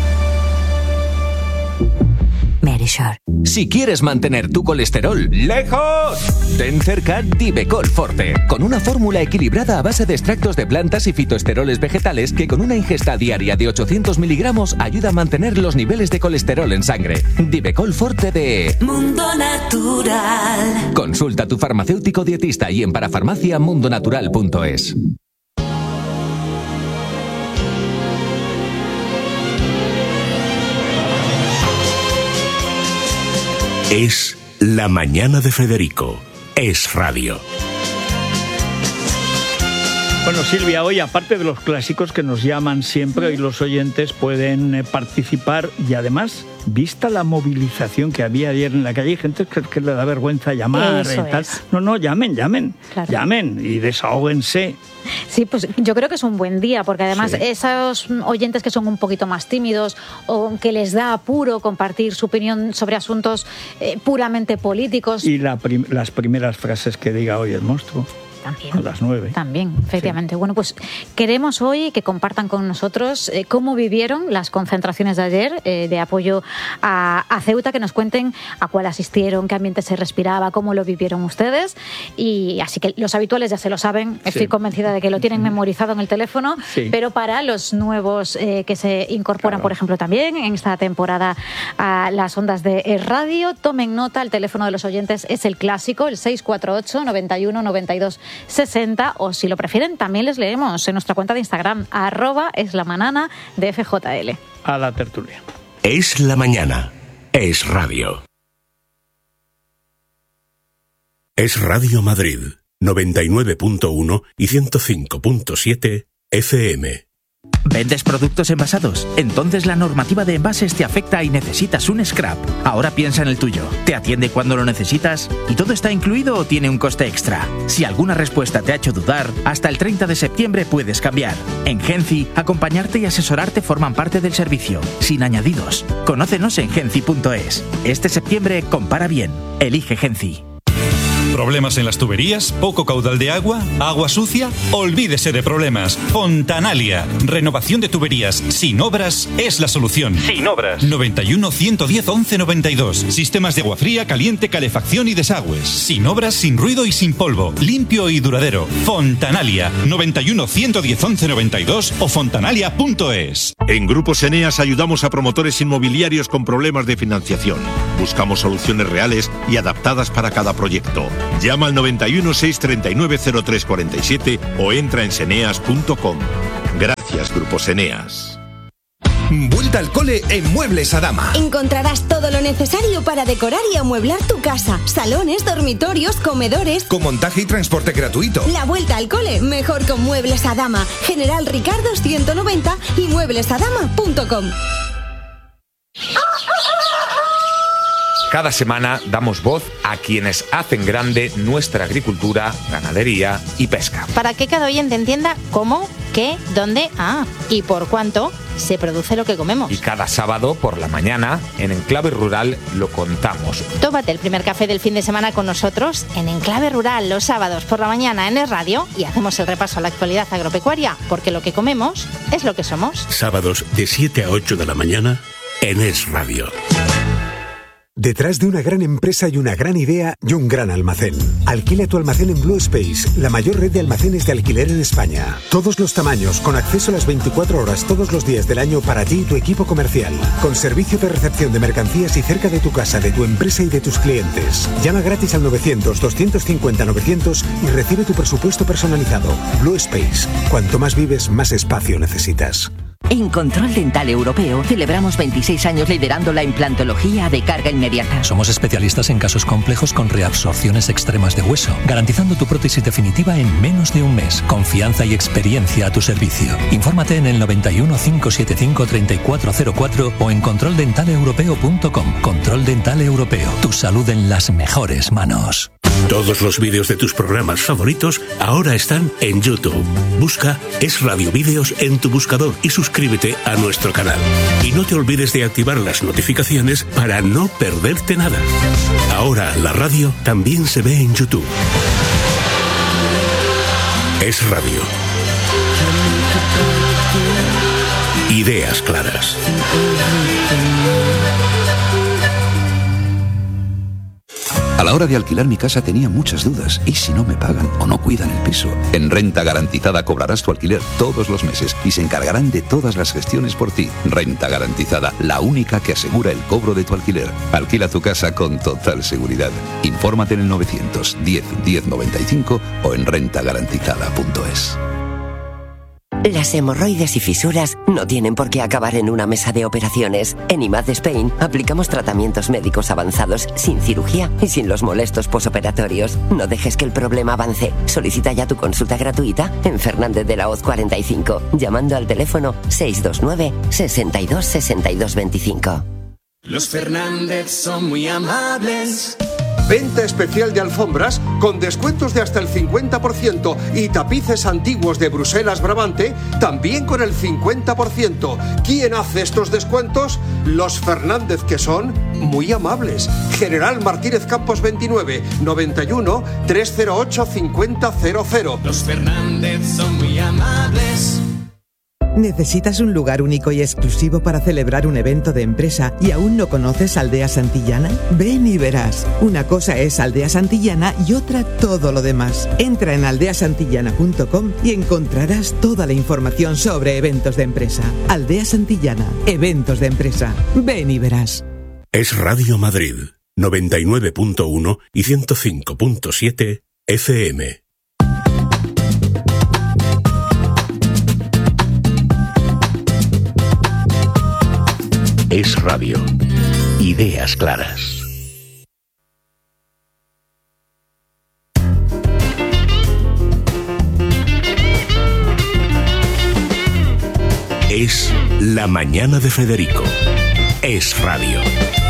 Speaker 24: Verisur.
Speaker 11: Si quieres mantener tu colesterol lejos, ten cerca Divecol Forte, con una fórmula equilibrada a base de extractos de plantas y fitoesteroles vegetales que con una ingesta diaria de ochocientos miligramos ayuda a mantener los niveles de colesterol en sangre. Divecol Forte de
Speaker 25: Mundo Natural.
Speaker 11: Consulta a tu farmacéutico dietista y en parafarmacia mundo natural punto es.
Speaker 8: Es la mañana de Federico. Es Radio.
Speaker 1: Bueno, Silvia, hoy aparte de los clásicos que nos llaman siempre, hoy los oyentes pueden eh, participar y además, vista la movilización que había ayer en la calle, hay gente que, que le da vergüenza llamar
Speaker 26: Eso
Speaker 1: y tal.
Speaker 26: Es.
Speaker 1: No, no, llamen, llamen,
Speaker 26: claro.
Speaker 1: llamen y desahóguense.
Speaker 26: Sí, pues yo creo que es un buen día, porque además
Speaker 1: Sí.
Speaker 26: esos oyentes que son un poquito más tímidos o que les da apuro compartir su opinión sobre asuntos eh, puramente políticos.
Speaker 1: Y la prim- las primeras frases que diga hoy el monstruo.
Speaker 26: también.
Speaker 1: A las nueve.
Speaker 26: También, efectivamente. Sí. Bueno, pues queremos hoy que compartan con nosotros eh, cómo vivieron las concentraciones de ayer eh, de apoyo a, a Ceuta, que nos cuenten a cuál asistieron, qué ambiente se respiraba, cómo lo vivieron ustedes. Y así que los habituales ya se lo saben, estoy sí. convencida de que lo tienen memorizado en el teléfono, sí. pero para los nuevos eh, que se incorporan, claro. por ejemplo, también en esta temporada a las ondas de radio, tomen nota, el teléfono de los oyentes es el clásico, el seis cuatro ocho, noventa y uno, noventa y dos, sesenta, o si lo prefieren también les leemos en nuestra cuenta de Instagram, arroba es la manana de F J L.
Speaker 1: A la tertulia.
Speaker 8: Es la mañana, es radio. Es Radio Madrid, noventa y nueve punto uno y ciento cinco punto siete F M.
Speaker 2: ¿Vendes productos envasados? Entonces la normativa de envases te afecta y necesitas un scrap. Ahora piensa en el tuyo. ¿Te atiende cuando lo necesitas? ¿Y todo está incluido o tiene un coste extra? Si alguna respuesta te ha hecho dudar, hasta el treinta de septiembre puedes cambiar. En Genci, acompañarte y asesorarte forman parte del servicio, sin añadidos. Conócenos en genci punto es. Este septiembre compara bien. Elige Genci.
Speaker 3: ¿Problemas en las tuberías? ¿Poco caudal de agua? ¿Agua sucia? Olvídese de problemas. Fontanalia. Renovación de tuberías sin obras es la solución. Sin obras. noventa y uno, ciento diez, once noventa y dos. Sistemas de agua fría, caliente, calefacción y desagües. Sin obras, sin ruido y sin polvo. Limpio y duradero. Fontanalia. noventa y uno, ciento diez, once noventa y dos o fontanalia punto es.
Speaker 4: En Grupos Eneas ayudamos a promotores inmobiliarios con problemas de financiación. Buscamos soluciones reales y adaptadas para cada proyecto. Llama al noventa y uno, seiscientos treinta y nueve, cero tres cuarenta y siete o entra en seneas punto com. Gracias, Grupos Eneas.
Speaker 5: Vuelta al cole en Muebles Adama.
Speaker 6: Encontrarás todo lo necesario para decorar y amueblar tu casa. Salones, dormitorios, comedores.
Speaker 5: Con montaje y transporte gratuito.
Speaker 6: La vuelta al cole, mejor con Muebles Adama. General Ricardo ciento noventa y muebles adama punto com.
Speaker 7: Cada semana damos voz a quienes hacen grande nuestra agricultura, ganadería y pesca.
Speaker 27: Para que cada oyente entienda cómo, qué, dónde, ah, y por cuánto se produce lo que comemos.
Speaker 7: Y cada sábado por la mañana, en Enclave Rural, lo contamos.
Speaker 27: Tómate el primer café del fin de semana con nosotros en Enclave Rural los sábados por la mañana en Es Radio y hacemos el repaso a la actualidad agropecuaria, porque lo que comemos es lo que somos.
Speaker 8: Sábados de siete a ocho de la mañana en Es Radio.
Speaker 28: Detrás de una gran empresa y una gran idea y un gran almacén. Alquila tu almacén en Blue Space, la mayor red de almacenes de alquiler en España. Todos los tamaños, con acceso a las veinticuatro horas todos los días del año para ti y tu equipo comercial. Con servicio de recepción de mercancías y cerca de tu casa, de tu empresa y de tus clientes. Llama gratis al novecientos, doscientos cincuenta, novecientos y recibe tu presupuesto personalizado. Blue Space. Cuanto más vives, más espacio necesitas.
Speaker 29: En Control Dental Europeo celebramos veintiséis años liderando la implantología de carga inmediata.
Speaker 30: Somos especialistas en casos complejos con reabsorciones extremas de hueso, garantizando tu prótesis definitiva en menos de un mes. Confianza y experiencia a tu servicio. Infórmate en el noventa y uno, cinco siete cinco, treinta y cuatro cero cuatro o en control dental europeo punto com. Control Dental Europeo. Tu salud en las mejores manos.
Speaker 8: Todos los vídeos de tus programas favoritos ahora están en YouTube. Busca Es Radio Vídeos en tu buscador y suscríbete a nuestro canal. Y no te olvides de activar las notificaciones para no perderte nada. Ahora la radio también se ve en YouTube. Es Radio. Ideas claras.
Speaker 31: A la hora de alquilar mi casa tenía muchas dudas. ¿Y si no me pagan o no cuidan el piso? En Renta Garantizada cobrarás tu alquiler todos los meses y se encargarán de todas las gestiones por ti. Renta Garantizada, la única que asegura el cobro de tu alquiler. Alquila tu casa con total seguridad. Infórmate en el novecientos diez, diez noventa y cinco o en renta garantizada punto es.
Speaker 32: Las hemorroides y fisuras no tienen por qué acabar en una mesa de operaciones. En I M A D Spain aplicamos tratamientos médicos avanzados sin cirugía y sin los molestos posoperatorios. No dejes que el problema avance. Solicita ya tu consulta gratuita en Fernández de la Hoz cuarenta y cinco, llamando al teléfono seis dos nueve, sesenta y dos, sesenta y dos veinticinco.
Speaker 33: Los Fernández son muy amables.
Speaker 9: Venta especial de alfombras con descuentos de hasta el cincuenta por ciento y tapices antiguos de Bruselas Brabante también con el cincuenta por ciento. ¿Quién hace estos descuentos? Los Fernández, que son muy amables. General Martínez Campos veintinueve, noventa y uno, trescientos ocho, cincuenta cero cero.
Speaker 10: Los Fernández son muy amables.
Speaker 12: ¿Necesitas un lugar único y exclusivo para celebrar un evento de empresa y aún no conoces Aldea Santillana? Ven y verás. Una cosa es Aldea Santillana y otra todo lo demás. Entra en aldea santillana punto com y encontrarás toda la información sobre eventos de empresa. Aldea Santillana, eventos de empresa. Ven y verás.
Speaker 8: Es Radio Madrid, noventa y nueve punto uno y ciento cinco punto siete F M. Es radio. Ideas claras. Es la mañana de Federico. Es radio.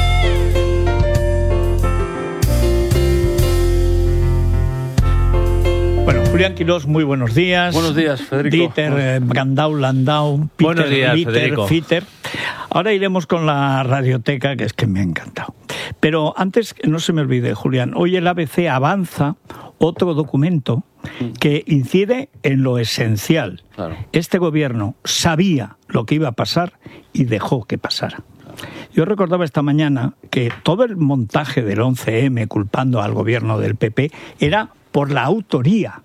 Speaker 1: Bueno, Julián Quirós, muy buenos días.
Speaker 13: Buenos días, Federico.
Speaker 1: Dieter, eh, Brandau, Landau, Peter,
Speaker 13: buenos días,
Speaker 1: Dieter,
Speaker 13: Federico.
Speaker 1: Fitter. Ahora iremos con la radioteca, que es que me ha encantado. Pero antes, no se me olvide, Julián, hoy el A B C avanza otro documento que incide en lo esencial.
Speaker 13: Claro.
Speaker 1: Este gobierno sabía lo que iba a pasar y dejó que pasara. Yo recordaba esta mañana que todo el montaje del once eme culpando al gobierno del P P era por la autoría.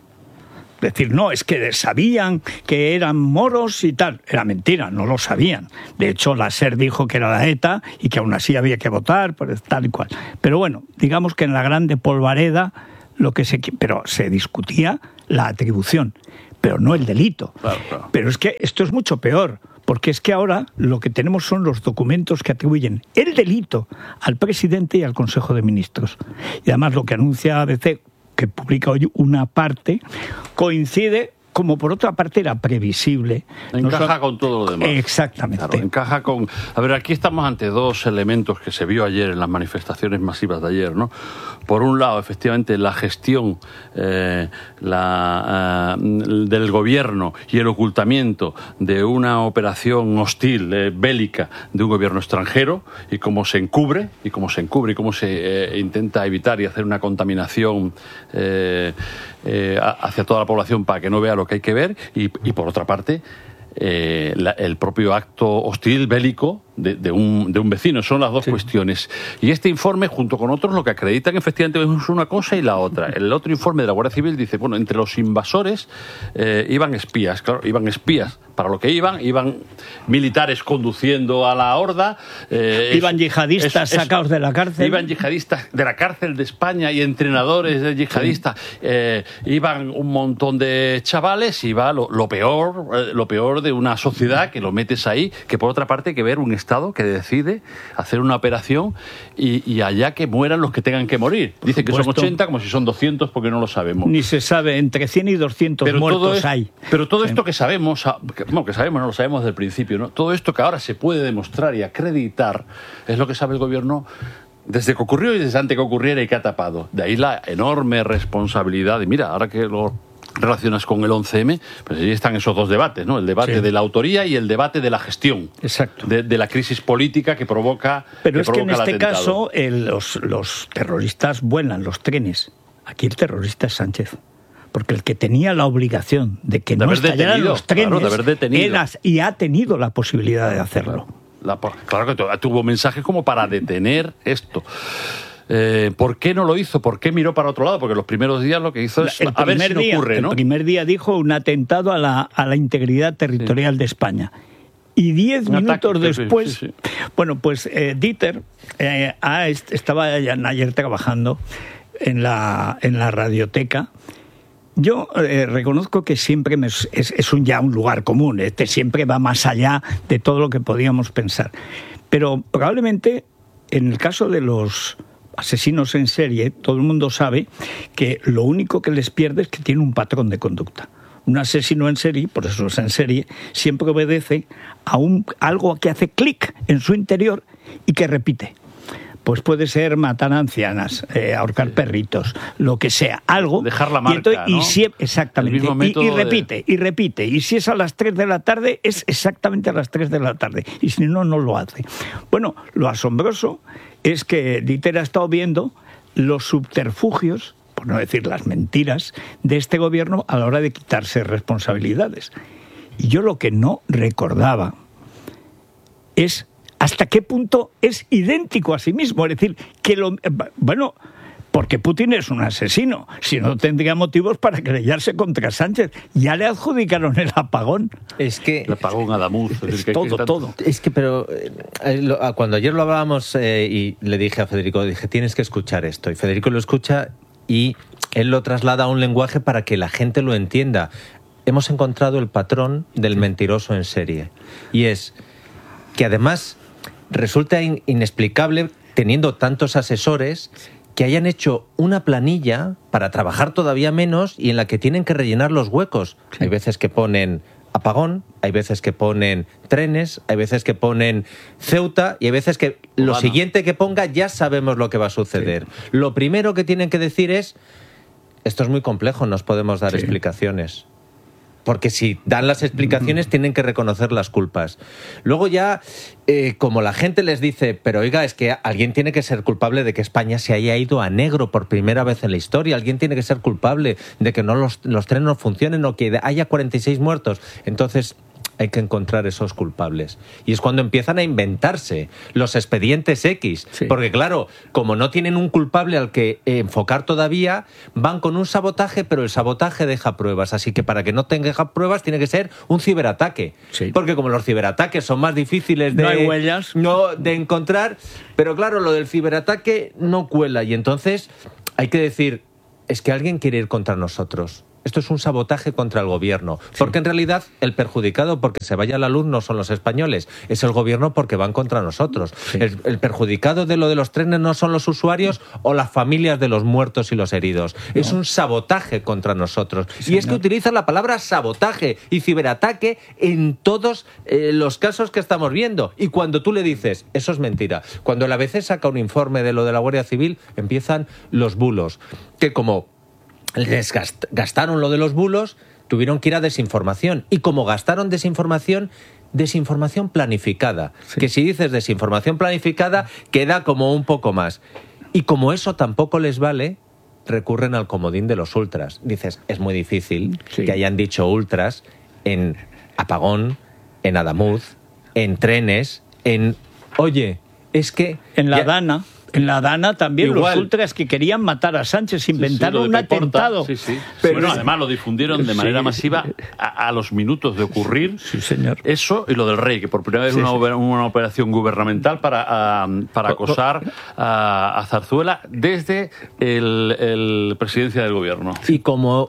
Speaker 1: Es decir, no, es que sabían que eran moros y tal. Era mentira, no lo sabían. De hecho, la SER dijo que era la ETA y que aún así había que votar, pues tal y cual. Pero bueno, digamos que en la grande polvareda lo que se... Pero se discutía la atribución, pero no el delito.
Speaker 13: Claro, claro.
Speaker 1: Pero es que esto es mucho peor, porque es que ahora lo que tenemos son los documentos que atribuyen el delito al presidente y al Consejo de Ministros. Y además lo que anuncia A B C, que publica hoy una parte, coincide, como por otra parte era previsible.
Speaker 13: Encaja
Speaker 1: no son...
Speaker 13: con todo lo demás.
Speaker 1: Exactamente.
Speaker 13: Claro, encaja con... A ver, aquí estamos ante dos elementos que se vio ayer en las manifestaciones masivas de ayer, ¿no? Por un lado, efectivamente, la gestión eh, la, eh, del gobierno y el ocultamiento de una operación hostil, eh, bélica, de un gobierno extranjero, y cómo se encubre, y cómo se encubre, y cómo se eh, intenta evitar y hacer una contaminación eh, eh, hacia toda la población para que no vea lo que hay que ver, y, y por otra parte, eh, la, el propio acto hostil, bélico, De, de, un, de un vecino. Son las dos sí. cuestiones. Y este informe, junto con otros, lo que acreditan efectivamente es una cosa y la otra. El otro informe de la Guardia Civil dice, bueno, entre los invasores eh, iban espías, claro, iban espías. Para lo que iban, iban militares conduciendo a la horda. Eh,
Speaker 1: iban yihadistas es, es, sacados de la cárcel.
Speaker 13: Iban yihadistas de la cárcel de España y entrenadores de yihadistas. Sí. Eh, iban un montón de chavales, iba lo, lo peor, eh, lo peor de una sociedad que lo metes ahí, que por otra parte hay que ver un Estado que decide hacer una operación y, y allá que mueran los que tengan que morir. Dice que son ochenta, como si son doscientos, porque no lo sabemos.
Speaker 1: Ni se sabe, entre cien y doscientos pero muertos es, hay.
Speaker 13: Pero todo esto que sabemos, que, bueno, que sabemos, no lo sabemos desde el principio, ¿no? Todo esto que ahora se puede demostrar y acreditar es lo que sabe el gobierno desde que ocurrió y desde antes que ocurriera y que ha tapado. De ahí la enorme responsabilidad. Y mira, ahora que lo relacionas con el once eme, pues allí están esos dos debates, ¿no? El debate sí. de la autoría y el debate de la gestión.
Speaker 1: Exacto.
Speaker 13: De, de la crisis política que provoca
Speaker 1: Pero
Speaker 13: que
Speaker 1: es
Speaker 13: provoca
Speaker 1: que en este
Speaker 13: atentado.
Speaker 1: caso el, los, los terroristas vuelan los trenes. Aquí el terrorista es Sánchez. Porque el que tenía la obligación de que
Speaker 13: de
Speaker 1: no estallaran
Speaker 13: detenido,
Speaker 1: los trenes
Speaker 13: claro, de haber detenido.
Speaker 1: Era, y ha tenido la posibilidad de hacerlo.
Speaker 13: La, claro que tuvo mensajes como para detener esto. Eh, ¿Por qué no lo hizo? ¿Por qué miró para otro lado? Porque los primeros días lo que hizo es
Speaker 1: el
Speaker 13: a ver si
Speaker 1: día,
Speaker 13: no ocurre, ¿no?
Speaker 1: El primer día dijo un atentado a la, a la integridad territorial sí. de España. Y diez un minutos ataque, después, sí, sí. bueno, pues eh, Dieter eh, ah, estaba ayer trabajando en la, en la radioteca. Yo eh, reconozco que siempre me, es, es un ya un lugar común, este siempre va más allá de todo lo que podíamos pensar. Pero probablemente en el caso de los asesinos en serie, todo el mundo sabe que lo único que les pierde es que tiene un patrón de conducta. Un asesino en serie, por eso es en serie, siempre obedece a un, algo que hace clic en su interior y que repite. pues puede ser matar ancianas, eh, ahorcar sí. perritos, lo que sea, algo.
Speaker 13: Dejar la marca,
Speaker 1: y entonces,
Speaker 13: ¿no?
Speaker 1: Y si, exactamente. Y, y repite, de... y repite. Y si es a las tres de la tarde, es exactamente a las tres de la tarde. Y si no, no lo hace. Bueno, lo asombroso es que Dieter ha estado viendo los subterfugios, por no decir las mentiras, de este gobierno a la hora de quitarse responsabilidades. Y yo lo que no recordaba es hasta qué punto es idéntico a sí mismo. Es decir, que lo... Bueno, porque Putin es un asesino. Si no, tendría motivos para querellarse contra Sánchez. Ya le adjudicaron el apagón.
Speaker 14: Es que...
Speaker 13: El apagón a Adamuz. Es,
Speaker 1: es que todo, que todo.
Speaker 14: Es que, pero... Eh, lo, cuando ayer lo hablábamos eh, y le dije a Federico, dije, tienes que escuchar esto. Y Federico lo escucha y él lo traslada a un lenguaje para que la gente lo entienda. Hemos encontrado el patrón del mentiroso en serie. Y es que además resulta in- inexplicable, teniendo tantos asesores, que hayan hecho una planilla para trabajar todavía menos y en la que tienen que rellenar los huecos. Sí. Hay veces que ponen apagón, hay veces que ponen trenes, hay veces que ponen Ceuta y hay veces que lo bueno. siguiente que ponga ya sabemos lo que va a suceder. Sí. Lo primero que tienen que decir es, esto es muy complejo, nos podemos dar sí. explicaciones. Porque si dan las explicaciones, tienen que reconocer las culpas. Luego ya, eh, como la gente les dice, pero oiga, es que alguien tiene que ser culpable de que España se haya ido a negro por primera vez en la historia, alguien tiene que ser culpable de que no los, los trenes no funcionen o que haya cuarenta y seis muertos. Entonces hay que encontrar esos culpables. Y es cuando empiezan a inventarse los expedientes X. Sí. Porque claro, como no tienen un culpable al que enfocar todavía, van con un sabotaje, pero el sabotaje deja pruebas. Así que para que no tenga pruebas tiene que ser un ciberataque. Sí. Porque como los ciberataques son más difíciles de,
Speaker 1: no hay huellas.
Speaker 14: No, de encontrar, pero claro, lo del ciberataque no cuela. Y entonces hay que decir, es que alguien quiere ir contra nosotros. Esto es un sabotaje contra el gobierno, sí. porque en realidad el perjudicado porque se vaya la luz no son los españoles, es el gobierno porque van contra nosotros. Sí. El, el perjudicado de lo de los trenes no son los usuarios o las familias de los muertos y los heridos. No. Es un sabotaje contra nosotros. Sí, y es no. que utilizan la palabra sabotaje y ciberataque en todos eh, los casos que estamos viendo. Y cuando tú le dices, eso es mentira. Cuando el A B C saca un informe de lo de la Guardia Civil, empiezan los bulos, que como les gast- gastaron lo de los bulos, tuvieron que ir a desinformación. Y como gastaron desinformación, desinformación planificada. Sí. Que si dices desinformación planificada, queda como un poco más. Y como eso tampoco les vale, recurren al comodín de los ultras. Dices, es muy difícil sí. que hayan dicho ultras en apagón, en Adamuz, en trenes, en... Oye, es que...
Speaker 1: En la
Speaker 14: ya...
Speaker 1: Dana... En la Dana también Igual. Los ultras que querían matar a Sánchez inventaron sí, sí, un atentado.
Speaker 13: Sí, sí. Pero bueno, además lo difundieron de manera sí. masiva a, a los minutos de ocurrir.
Speaker 1: Sí, señor.
Speaker 13: Eso y lo del rey, que por primera vez sí, una, sí. una operación gubernamental para, uh, para acosar a, a Zarzuela desde el, el presidencia del gobierno.
Speaker 14: Y como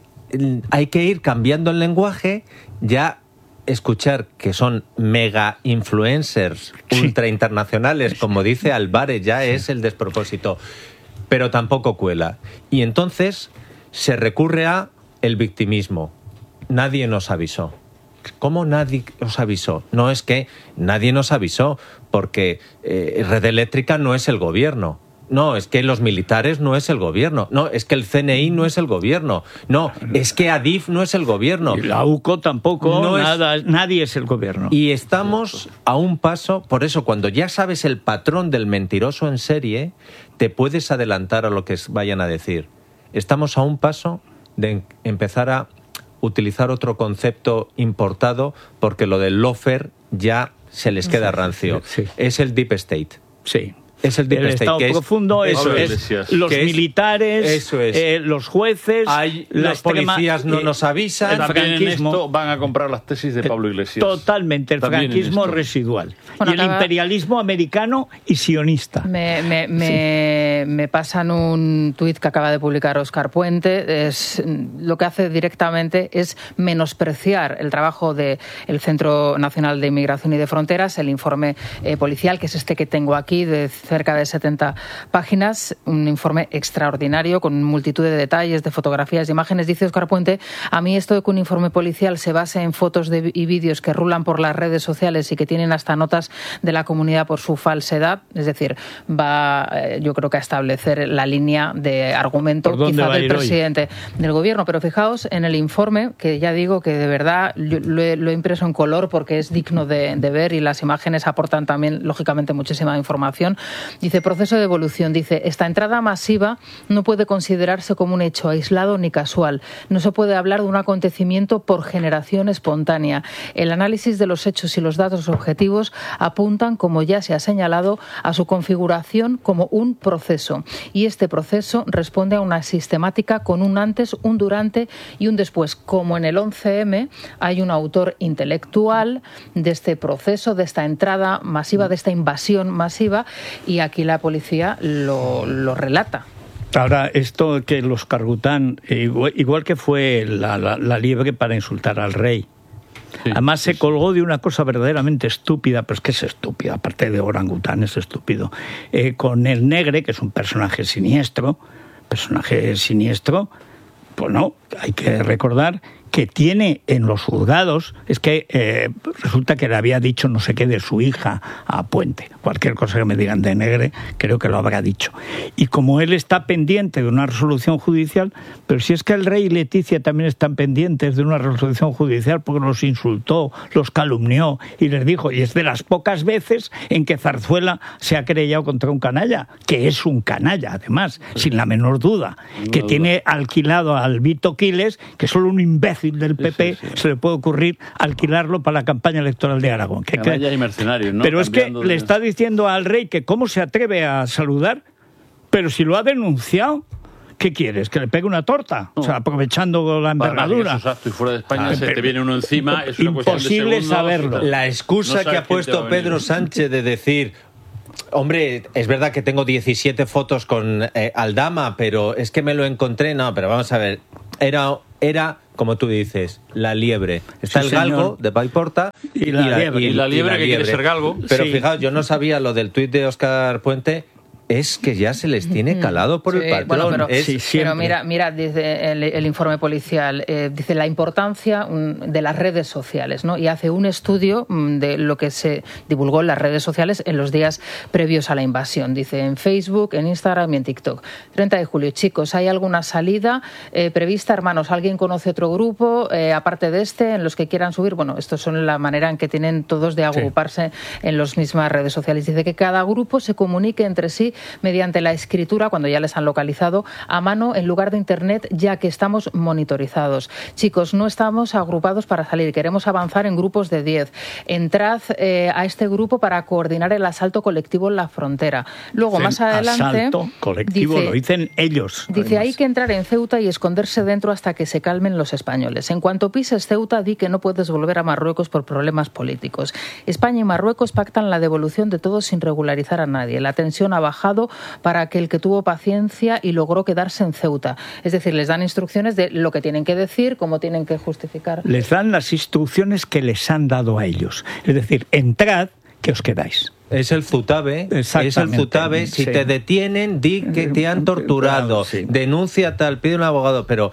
Speaker 14: hay que ir cambiando el lenguaje, ya... escuchar que son mega influencers ultra internacionales, como dice Álvarez, ya sí. es el despropósito, pero tampoco cuela. Y entonces se recurre a el victimismo. Nadie nos avisó. ¿Cómo nadie os avisó? No, es que nadie nos avisó, porque eh, Red Eléctrica no es el gobierno. No, es que los militares no es el gobierno. No, es que el C N I no es el gobierno. No, es que Adif no es el gobierno.
Speaker 1: Y la U C O tampoco, no nada, es... nadie es el gobierno.
Speaker 14: Y estamos a un paso, por eso cuando ya sabes el patrón del mentiroso en serie, te puedes adelantar a lo que vayan a decir. Estamos a un paso de empezar a utilizar otro concepto importado, porque lo del lawfare ya se les queda rancio.
Speaker 1: Sí, sí.
Speaker 14: Es el Deep State.
Speaker 1: Sí.
Speaker 14: Es el Deep
Speaker 1: el
Speaker 14: State,
Speaker 1: Estado
Speaker 14: que
Speaker 1: profundo,
Speaker 14: es,
Speaker 1: eso es, es los que militares,
Speaker 14: es, eso es.
Speaker 1: Eh, los jueces,
Speaker 14: Hay, los extrema,
Speaker 1: policías
Speaker 14: no eh, nos avisan.
Speaker 13: El franquismo, esto van a comprar las tesis de Pablo Iglesias.
Speaker 1: Totalmente, el También franquismo residual. Bueno, y el acaba... imperialismo americano y sionista.
Speaker 15: Me, me, me, sí. me pasan un tuit que acaba de publicar Óscar Puente. Es, lo que hace directamente es menospreciar el trabajo del Centro Nacional de Inmigración y de Fronteras, el informe eh, policial, que es este que tengo aquí, de cerca de setenta páginas, un informe extraordinario con multitud de detalles, de fotografías, de imágenes. Dice Óscar Puente, a mí esto de que un informe policial se base en fotos de, y vídeos que rulan por las redes sociales y que tienen hasta notas de la comunidad por su falsedad, es decir, va eh, yo creo que a establecer la línea de argumento quizá del presidente hoy? del gobierno. Pero fijaos en el informe, que ya digo que de verdad yo lo, he, lo he impreso en color porque es digno de, de ver y las imágenes aportan también, lógicamente, muchísima información. Dice, proceso de evolución. Dice, esta entrada masiva no puede considerarse como un hecho aislado ni casual. No se puede hablar de un acontecimiento por generación espontánea. El análisis de los hechos y los datos objetivos apuntan, como ya se ha señalado, a su configuración como un proceso. Y este proceso responde a una sistemática con un antes, un durante y un después. Como en el once eme hay un autor intelectual de este proceso, de esta entrada masiva, de esta invasión masiva, y aquí la policía lo, lo relata.
Speaker 1: Ahora, esto que los Cargután, igual, igual que fue la, la, la liebre para insultar al rey, sí, además sí, se colgó de una cosa verdaderamente estúpida, pero es que es estúpida, aparte de orangután es estúpido, eh, con el Negre, que es un personaje siniestro, personaje siniestro, pues no, hay que recordar que tiene en los juzgados, es que eh, resulta que le había dicho no sé qué de su hija a Puente. Cualquier cosa que me digan de Negre, creo que lo habrá dicho. Y como él está pendiente de una resolución judicial, pero si es que el rey y Leticia también están pendientes de una resolución judicial porque los insultó, los calumnió y les dijo, y es de las pocas veces en que Zarzuela se ha querellado contra un canalla, que es un canalla, además, sin la menor duda, que no, tiene alquilado al Vito Quiles, que es solo un imbécil del P P, sí, sí, sí. se le puede ocurrir alquilarlo para la campaña electoral de Aragón. Que, que,
Speaker 13: hay mercenarios, ¿no?
Speaker 1: Pero
Speaker 13: Cambiando
Speaker 1: es que
Speaker 13: de...
Speaker 1: le está diciendo al rey que cómo se atreve a saludar, pero si lo ha denunciado, ¿qué quieres? ¿Que le pegue una torta? No. O sea, aprovechando la envergadura.
Speaker 13: Exacto, y fuera de España ah, se te viene uno encima, es una
Speaker 1: imposible
Speaker 13: de
Speaker 1: saberlo.
Speaker 14: La excusa
Speaker 13: no
Speaker 14: que ha puesto Pedro Sánchez de decir, hombre, es verdad que tengo diecisiete fotos con eh, Aldama, pero es que me lo encontré. No, pero vamos a ver, era... era como tú dices, la liebre. Está sí, el galgo señor. de Paiporta
Speaker 13: y la, y la liebre, y, y la liebre y la que liebre. quiere ser galgo.
Speaker 14: Pero
Speaker 13: sí.
Speaker 14: fijaos, yo no sabía lo del tuit de Óscar Puente. Es que ya se les tiene calado por sí, el patrón.
Speaker 15: Bueno, pero,
Speaker 14: es,
Speaker 15: sí, pero mira, mira dice el, el informe policial, eh, dice la importancia um, de las redes sociales, ¿no? Y hace un estudio um, de lo que se divulgó en las redes sociales en los días previos a la invasión. Dice en Facebook, en Instagram y en TikTok. treinta de julio, chicos, ¿hay alguna salida eh, prevista? Hermanos, ¿alguien conoce otro grupo, eh, aparte de este, en los que quieran subir? Bueno, esto son la manera en que tienen todos de agruparse sí. en las mismas redes sociales. Dice que cada grupo se comunique entre sí mediante la escritura, cuando ya les han localizado, a mano en lugar de internet, ya que estamos monitorizados. Chicos, no estamos agrupados para salir, queremos avanzar en grupos de diez. Entrad eh, a este grupo para coordinar el asalto colectivo en la frontera. Luego, más adelante...
Speaker 1: Asalto colectivo, dice, lo dicen ellos.
Speaker 15: Dice, además. Hay que entrar en Ceuta y esconderse dentro hasta que se calmen los españoles. En cuanto pises Ceuta, di que no puedes volver a Marruecos por problemas políticos. España y Marruecos pactan la devolución de todos sin regularizar a nadie. La tensión ha bajado para aquel que tuvo paciencia y logró quedarse en Ceuta. Es decir, les dan instrucciones de lo que tienen que decir, cómo tienen que justificar.
Speaker 1: Les dan las instrucciones que les han dado a ellos. Es decir, entrad, que os quedáis.
Speaker 14: Es el Zutabe, es el Zutabe. Si sí. te detienen, di que te han torturado. Claro, sí. Denuncia tal, pide un abogado. Pero,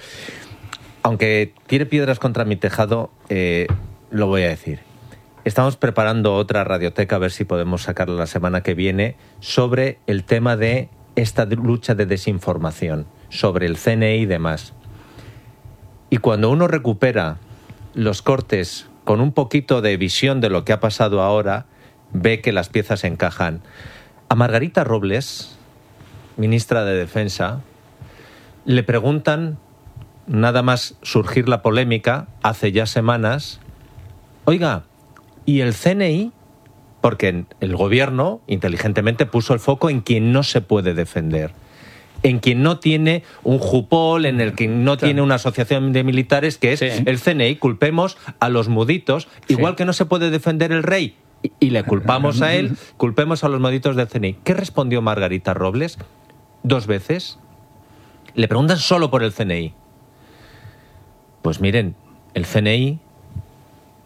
Speaker 14: aunque tire piedras contra mi tejado, eh, lo voy a decir. Estamos preparando otra radioteca, a ver si podemos sacarla la semana que viene, sobre el tema de esta lucha de desinformación, sobre el C N I y demás. Y cuando uno recupera los cortes con un poquito de visión de lo que ha pasado ahora, ve que las piezas encajan. A Margarita Robles, ministra de Defensa, le preguntan, nada más surgir la polémica, hace ya semanas, oiga, ¿y el C N I? Porque el gobierno inteligentemente puso el foco en quien no se puede defender, en quien no tiene un jupol, en el que no sí. tiene una asociación de militares, que es sí. el C N I. Culpemos a los muditos, igual sí. que no se puede defender el rey, y, y le culpamos a él, culpemos a los muditos del C N I. ¿Qué respondió Margarita Robles? Dos veces. Le preguntan solo por el C N I. Pues miren, el C N I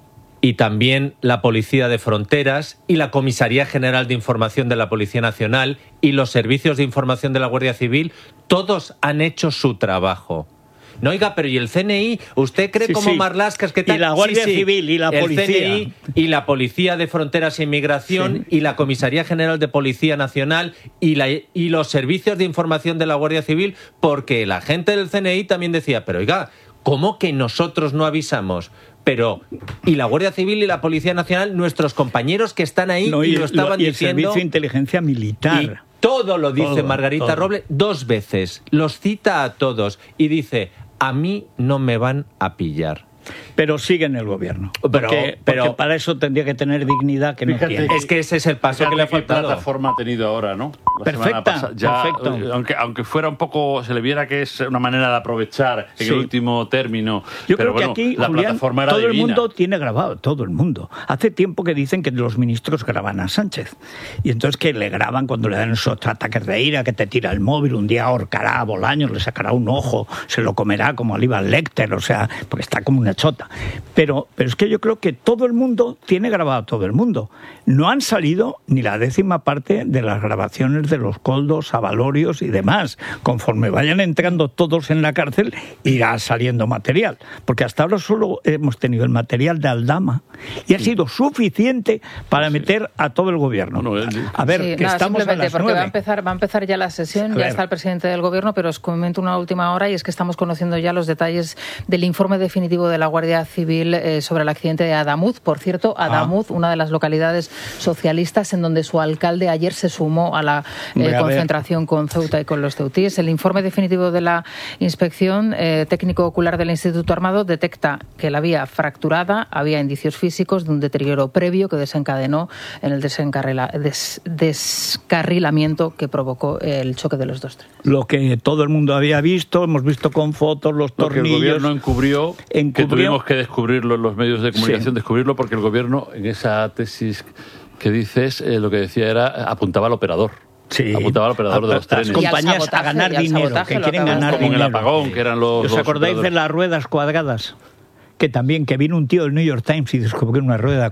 Speaker 14: y también la Policía de Fronteras y la Comisaría General de Información de la Policía Nacional y los servicios de información de la Guardia Civil, todos han hecho su trabajo. No, oiga, pero ¿y el C N I? ¿Usted cree
Speaker 1: Sí,
Speaker 14: como
Speaker 1: sí.
Speaker 14: Marlaska que tal?
Speaker 1: Y la Guardia
Speaker 14: Sí, sí.
Speaker 1: Civil y la
Speaker 14: el
Speaker 1: policía.
Speaker 14: C N I y la Policía de Fronteras e Inmigración y la Comisaría General de Policía Nacional y, la, y los servicios de información de la Guardia Civil, porque la gente del C N I también decía, pero oiga, ¿cómo que nosotros no avisamos? Pero, y la Guardia Civil y la Policía Nacional, nuestros compañeros que están ahí
Speaker 1: No,
Speaker 14: y,
Speaker 1: y,
Speaker 14: lo estaban
Speaker 1: y el
Speaker 14: diciendo...
Speaker 1: Servicio de Inteligencia Militar.
Speaker 14: Y todo lo dice
Speaker 1: Todo,
Speaker 14: Margarita
Speaker 1: todo.
Speaker 14: Robles dos veces. Los cita a todos y dice, a mí no me van a pillar.
Speaker 1: Pero sigue en el gobierno.
Speaker 14: Pero-
Speaker 1: porque,
Speaker 14: pero-
Speaker 1: porque para eso tendría que tener dignidad que no
Speaker 13: Fíjate
Speaker 1: tiene.
Speaker 14: Es que ese es el paso
Speaker 13: Fíjate
Speaker 14: que le ha
Speaker 13: qué
Speaker 14: faltado.
Speaker 13: plataforma ha tenido ahora, ¿no? La
Speaker 1: Perfecta,
Speaker 13: semana pasada. Ya,
Speaker 1: perfecto.
Speaker 13: eh, Aunque, aunque fuera un poco, se le viera que es una manera de aprovechar en
Speaker 1: Sí.
Speaker 13: el último término.
Speaker 1: Yo
Speaker 13: Pero
Speaker 1: creo
Speaker 13: bueno,
Speaker 1: que aquí,
Speaker 13: la
Speaker 1: Julián,
Speaker 13: plataforma era
Speaker 1: todo el
Speaker 13: divina.
Speaker 1: mundo tiene grabado, todo el mundo. Hace tiempo que dicen que los ministros graban a Sánchez. Y entonces que le graban cuando le dan esos ataques de ira, que te tira el móvil, un día ahorcará a Bolaños, le sacará un ojo, se lo comerá como a Aníbal Lecter, o sea, porque está como una chota. Pero, pero es que yo creo que todo el mundo tiene grabado a todo el mundo. No han salido ni la décima parte de las grabaciones de los Coldos, Avalorios y demás. Conforme vayan entrando todos en la cárcel, irá saliendo material. Porque hasta ahora solo hemos tenido el material de Aldama y ha sido suficiente para meter a todo el gobierno. A ver,
Speaker 15: Sí,
Speaker 1: que
Speaker 15: nada,
Speaker 1: estamos a
Speaker 15: simplemente
Speaker 1: las
Speaker 15: porque va a
Speaker 1: nueve.
Speaker 15: empezar va a empezar ya la sesión,
Speaker 1: A
Speaker 15: ya
Speaker 1: ver.
Speaker 15: está el presidente del gobierno, pero os comento una última hora y es que estamos conociendo ya los detalles del informe definitivo de la Guardia Civil eh, sobre el accidente de Adamuz. Por cierto, Adamuz, una de las localidades socialistas en donde su alcalde ayer se sumó a la eh,
Speaker 1: Hombre, a ver.
Speaker 15: concentración con Ceuta y con los ceutíes. El informe definitivo de la inspección eh, técnico ocular del Instituto Armado detecta que la vía fracturada, había indicios físicos de un deterioro previo que desencadenó en el desencarrila- des- descarrilamiento que provocó el choque de los dos trenes.
Speaker 1: Lo que todo el mundo había visto, hemos visto con fotos los
Speaker 13: Lo que el
Speaker 1: tornillos.
Speaker 13: gobierno encubrió, que
Speaker 1: encubrió-
Speaker 13: tuvimos que descubrirlo en los medios de comunicación,
Speaker 1: Sí.
Speaker 13: descubrirlo porque el gobierno, en esa tesis que dices, eh, lo que decía era, apuntaba al operador.
Speaker 1: Sí.
Speaker 13: Apuntaba al operador de
Speaker 1: A-
Speaker 13: los
Speaker 1: a las
Speaker 13: trenes.
Speaker 1: compañías a ganar dinero, que quieren ganar
Speaker 13: Como en el
Speaker 1: dinero.
Speaker 13: apagón, que eran los...
Speaker 1: ¿Os
Speaker 13: los
Speaker 1: acordáis de
Speaker 13: operadores.
Speaker 1: las ruedas cuadradas? Que también, que vino un tío del New York Times y descubrió una rueda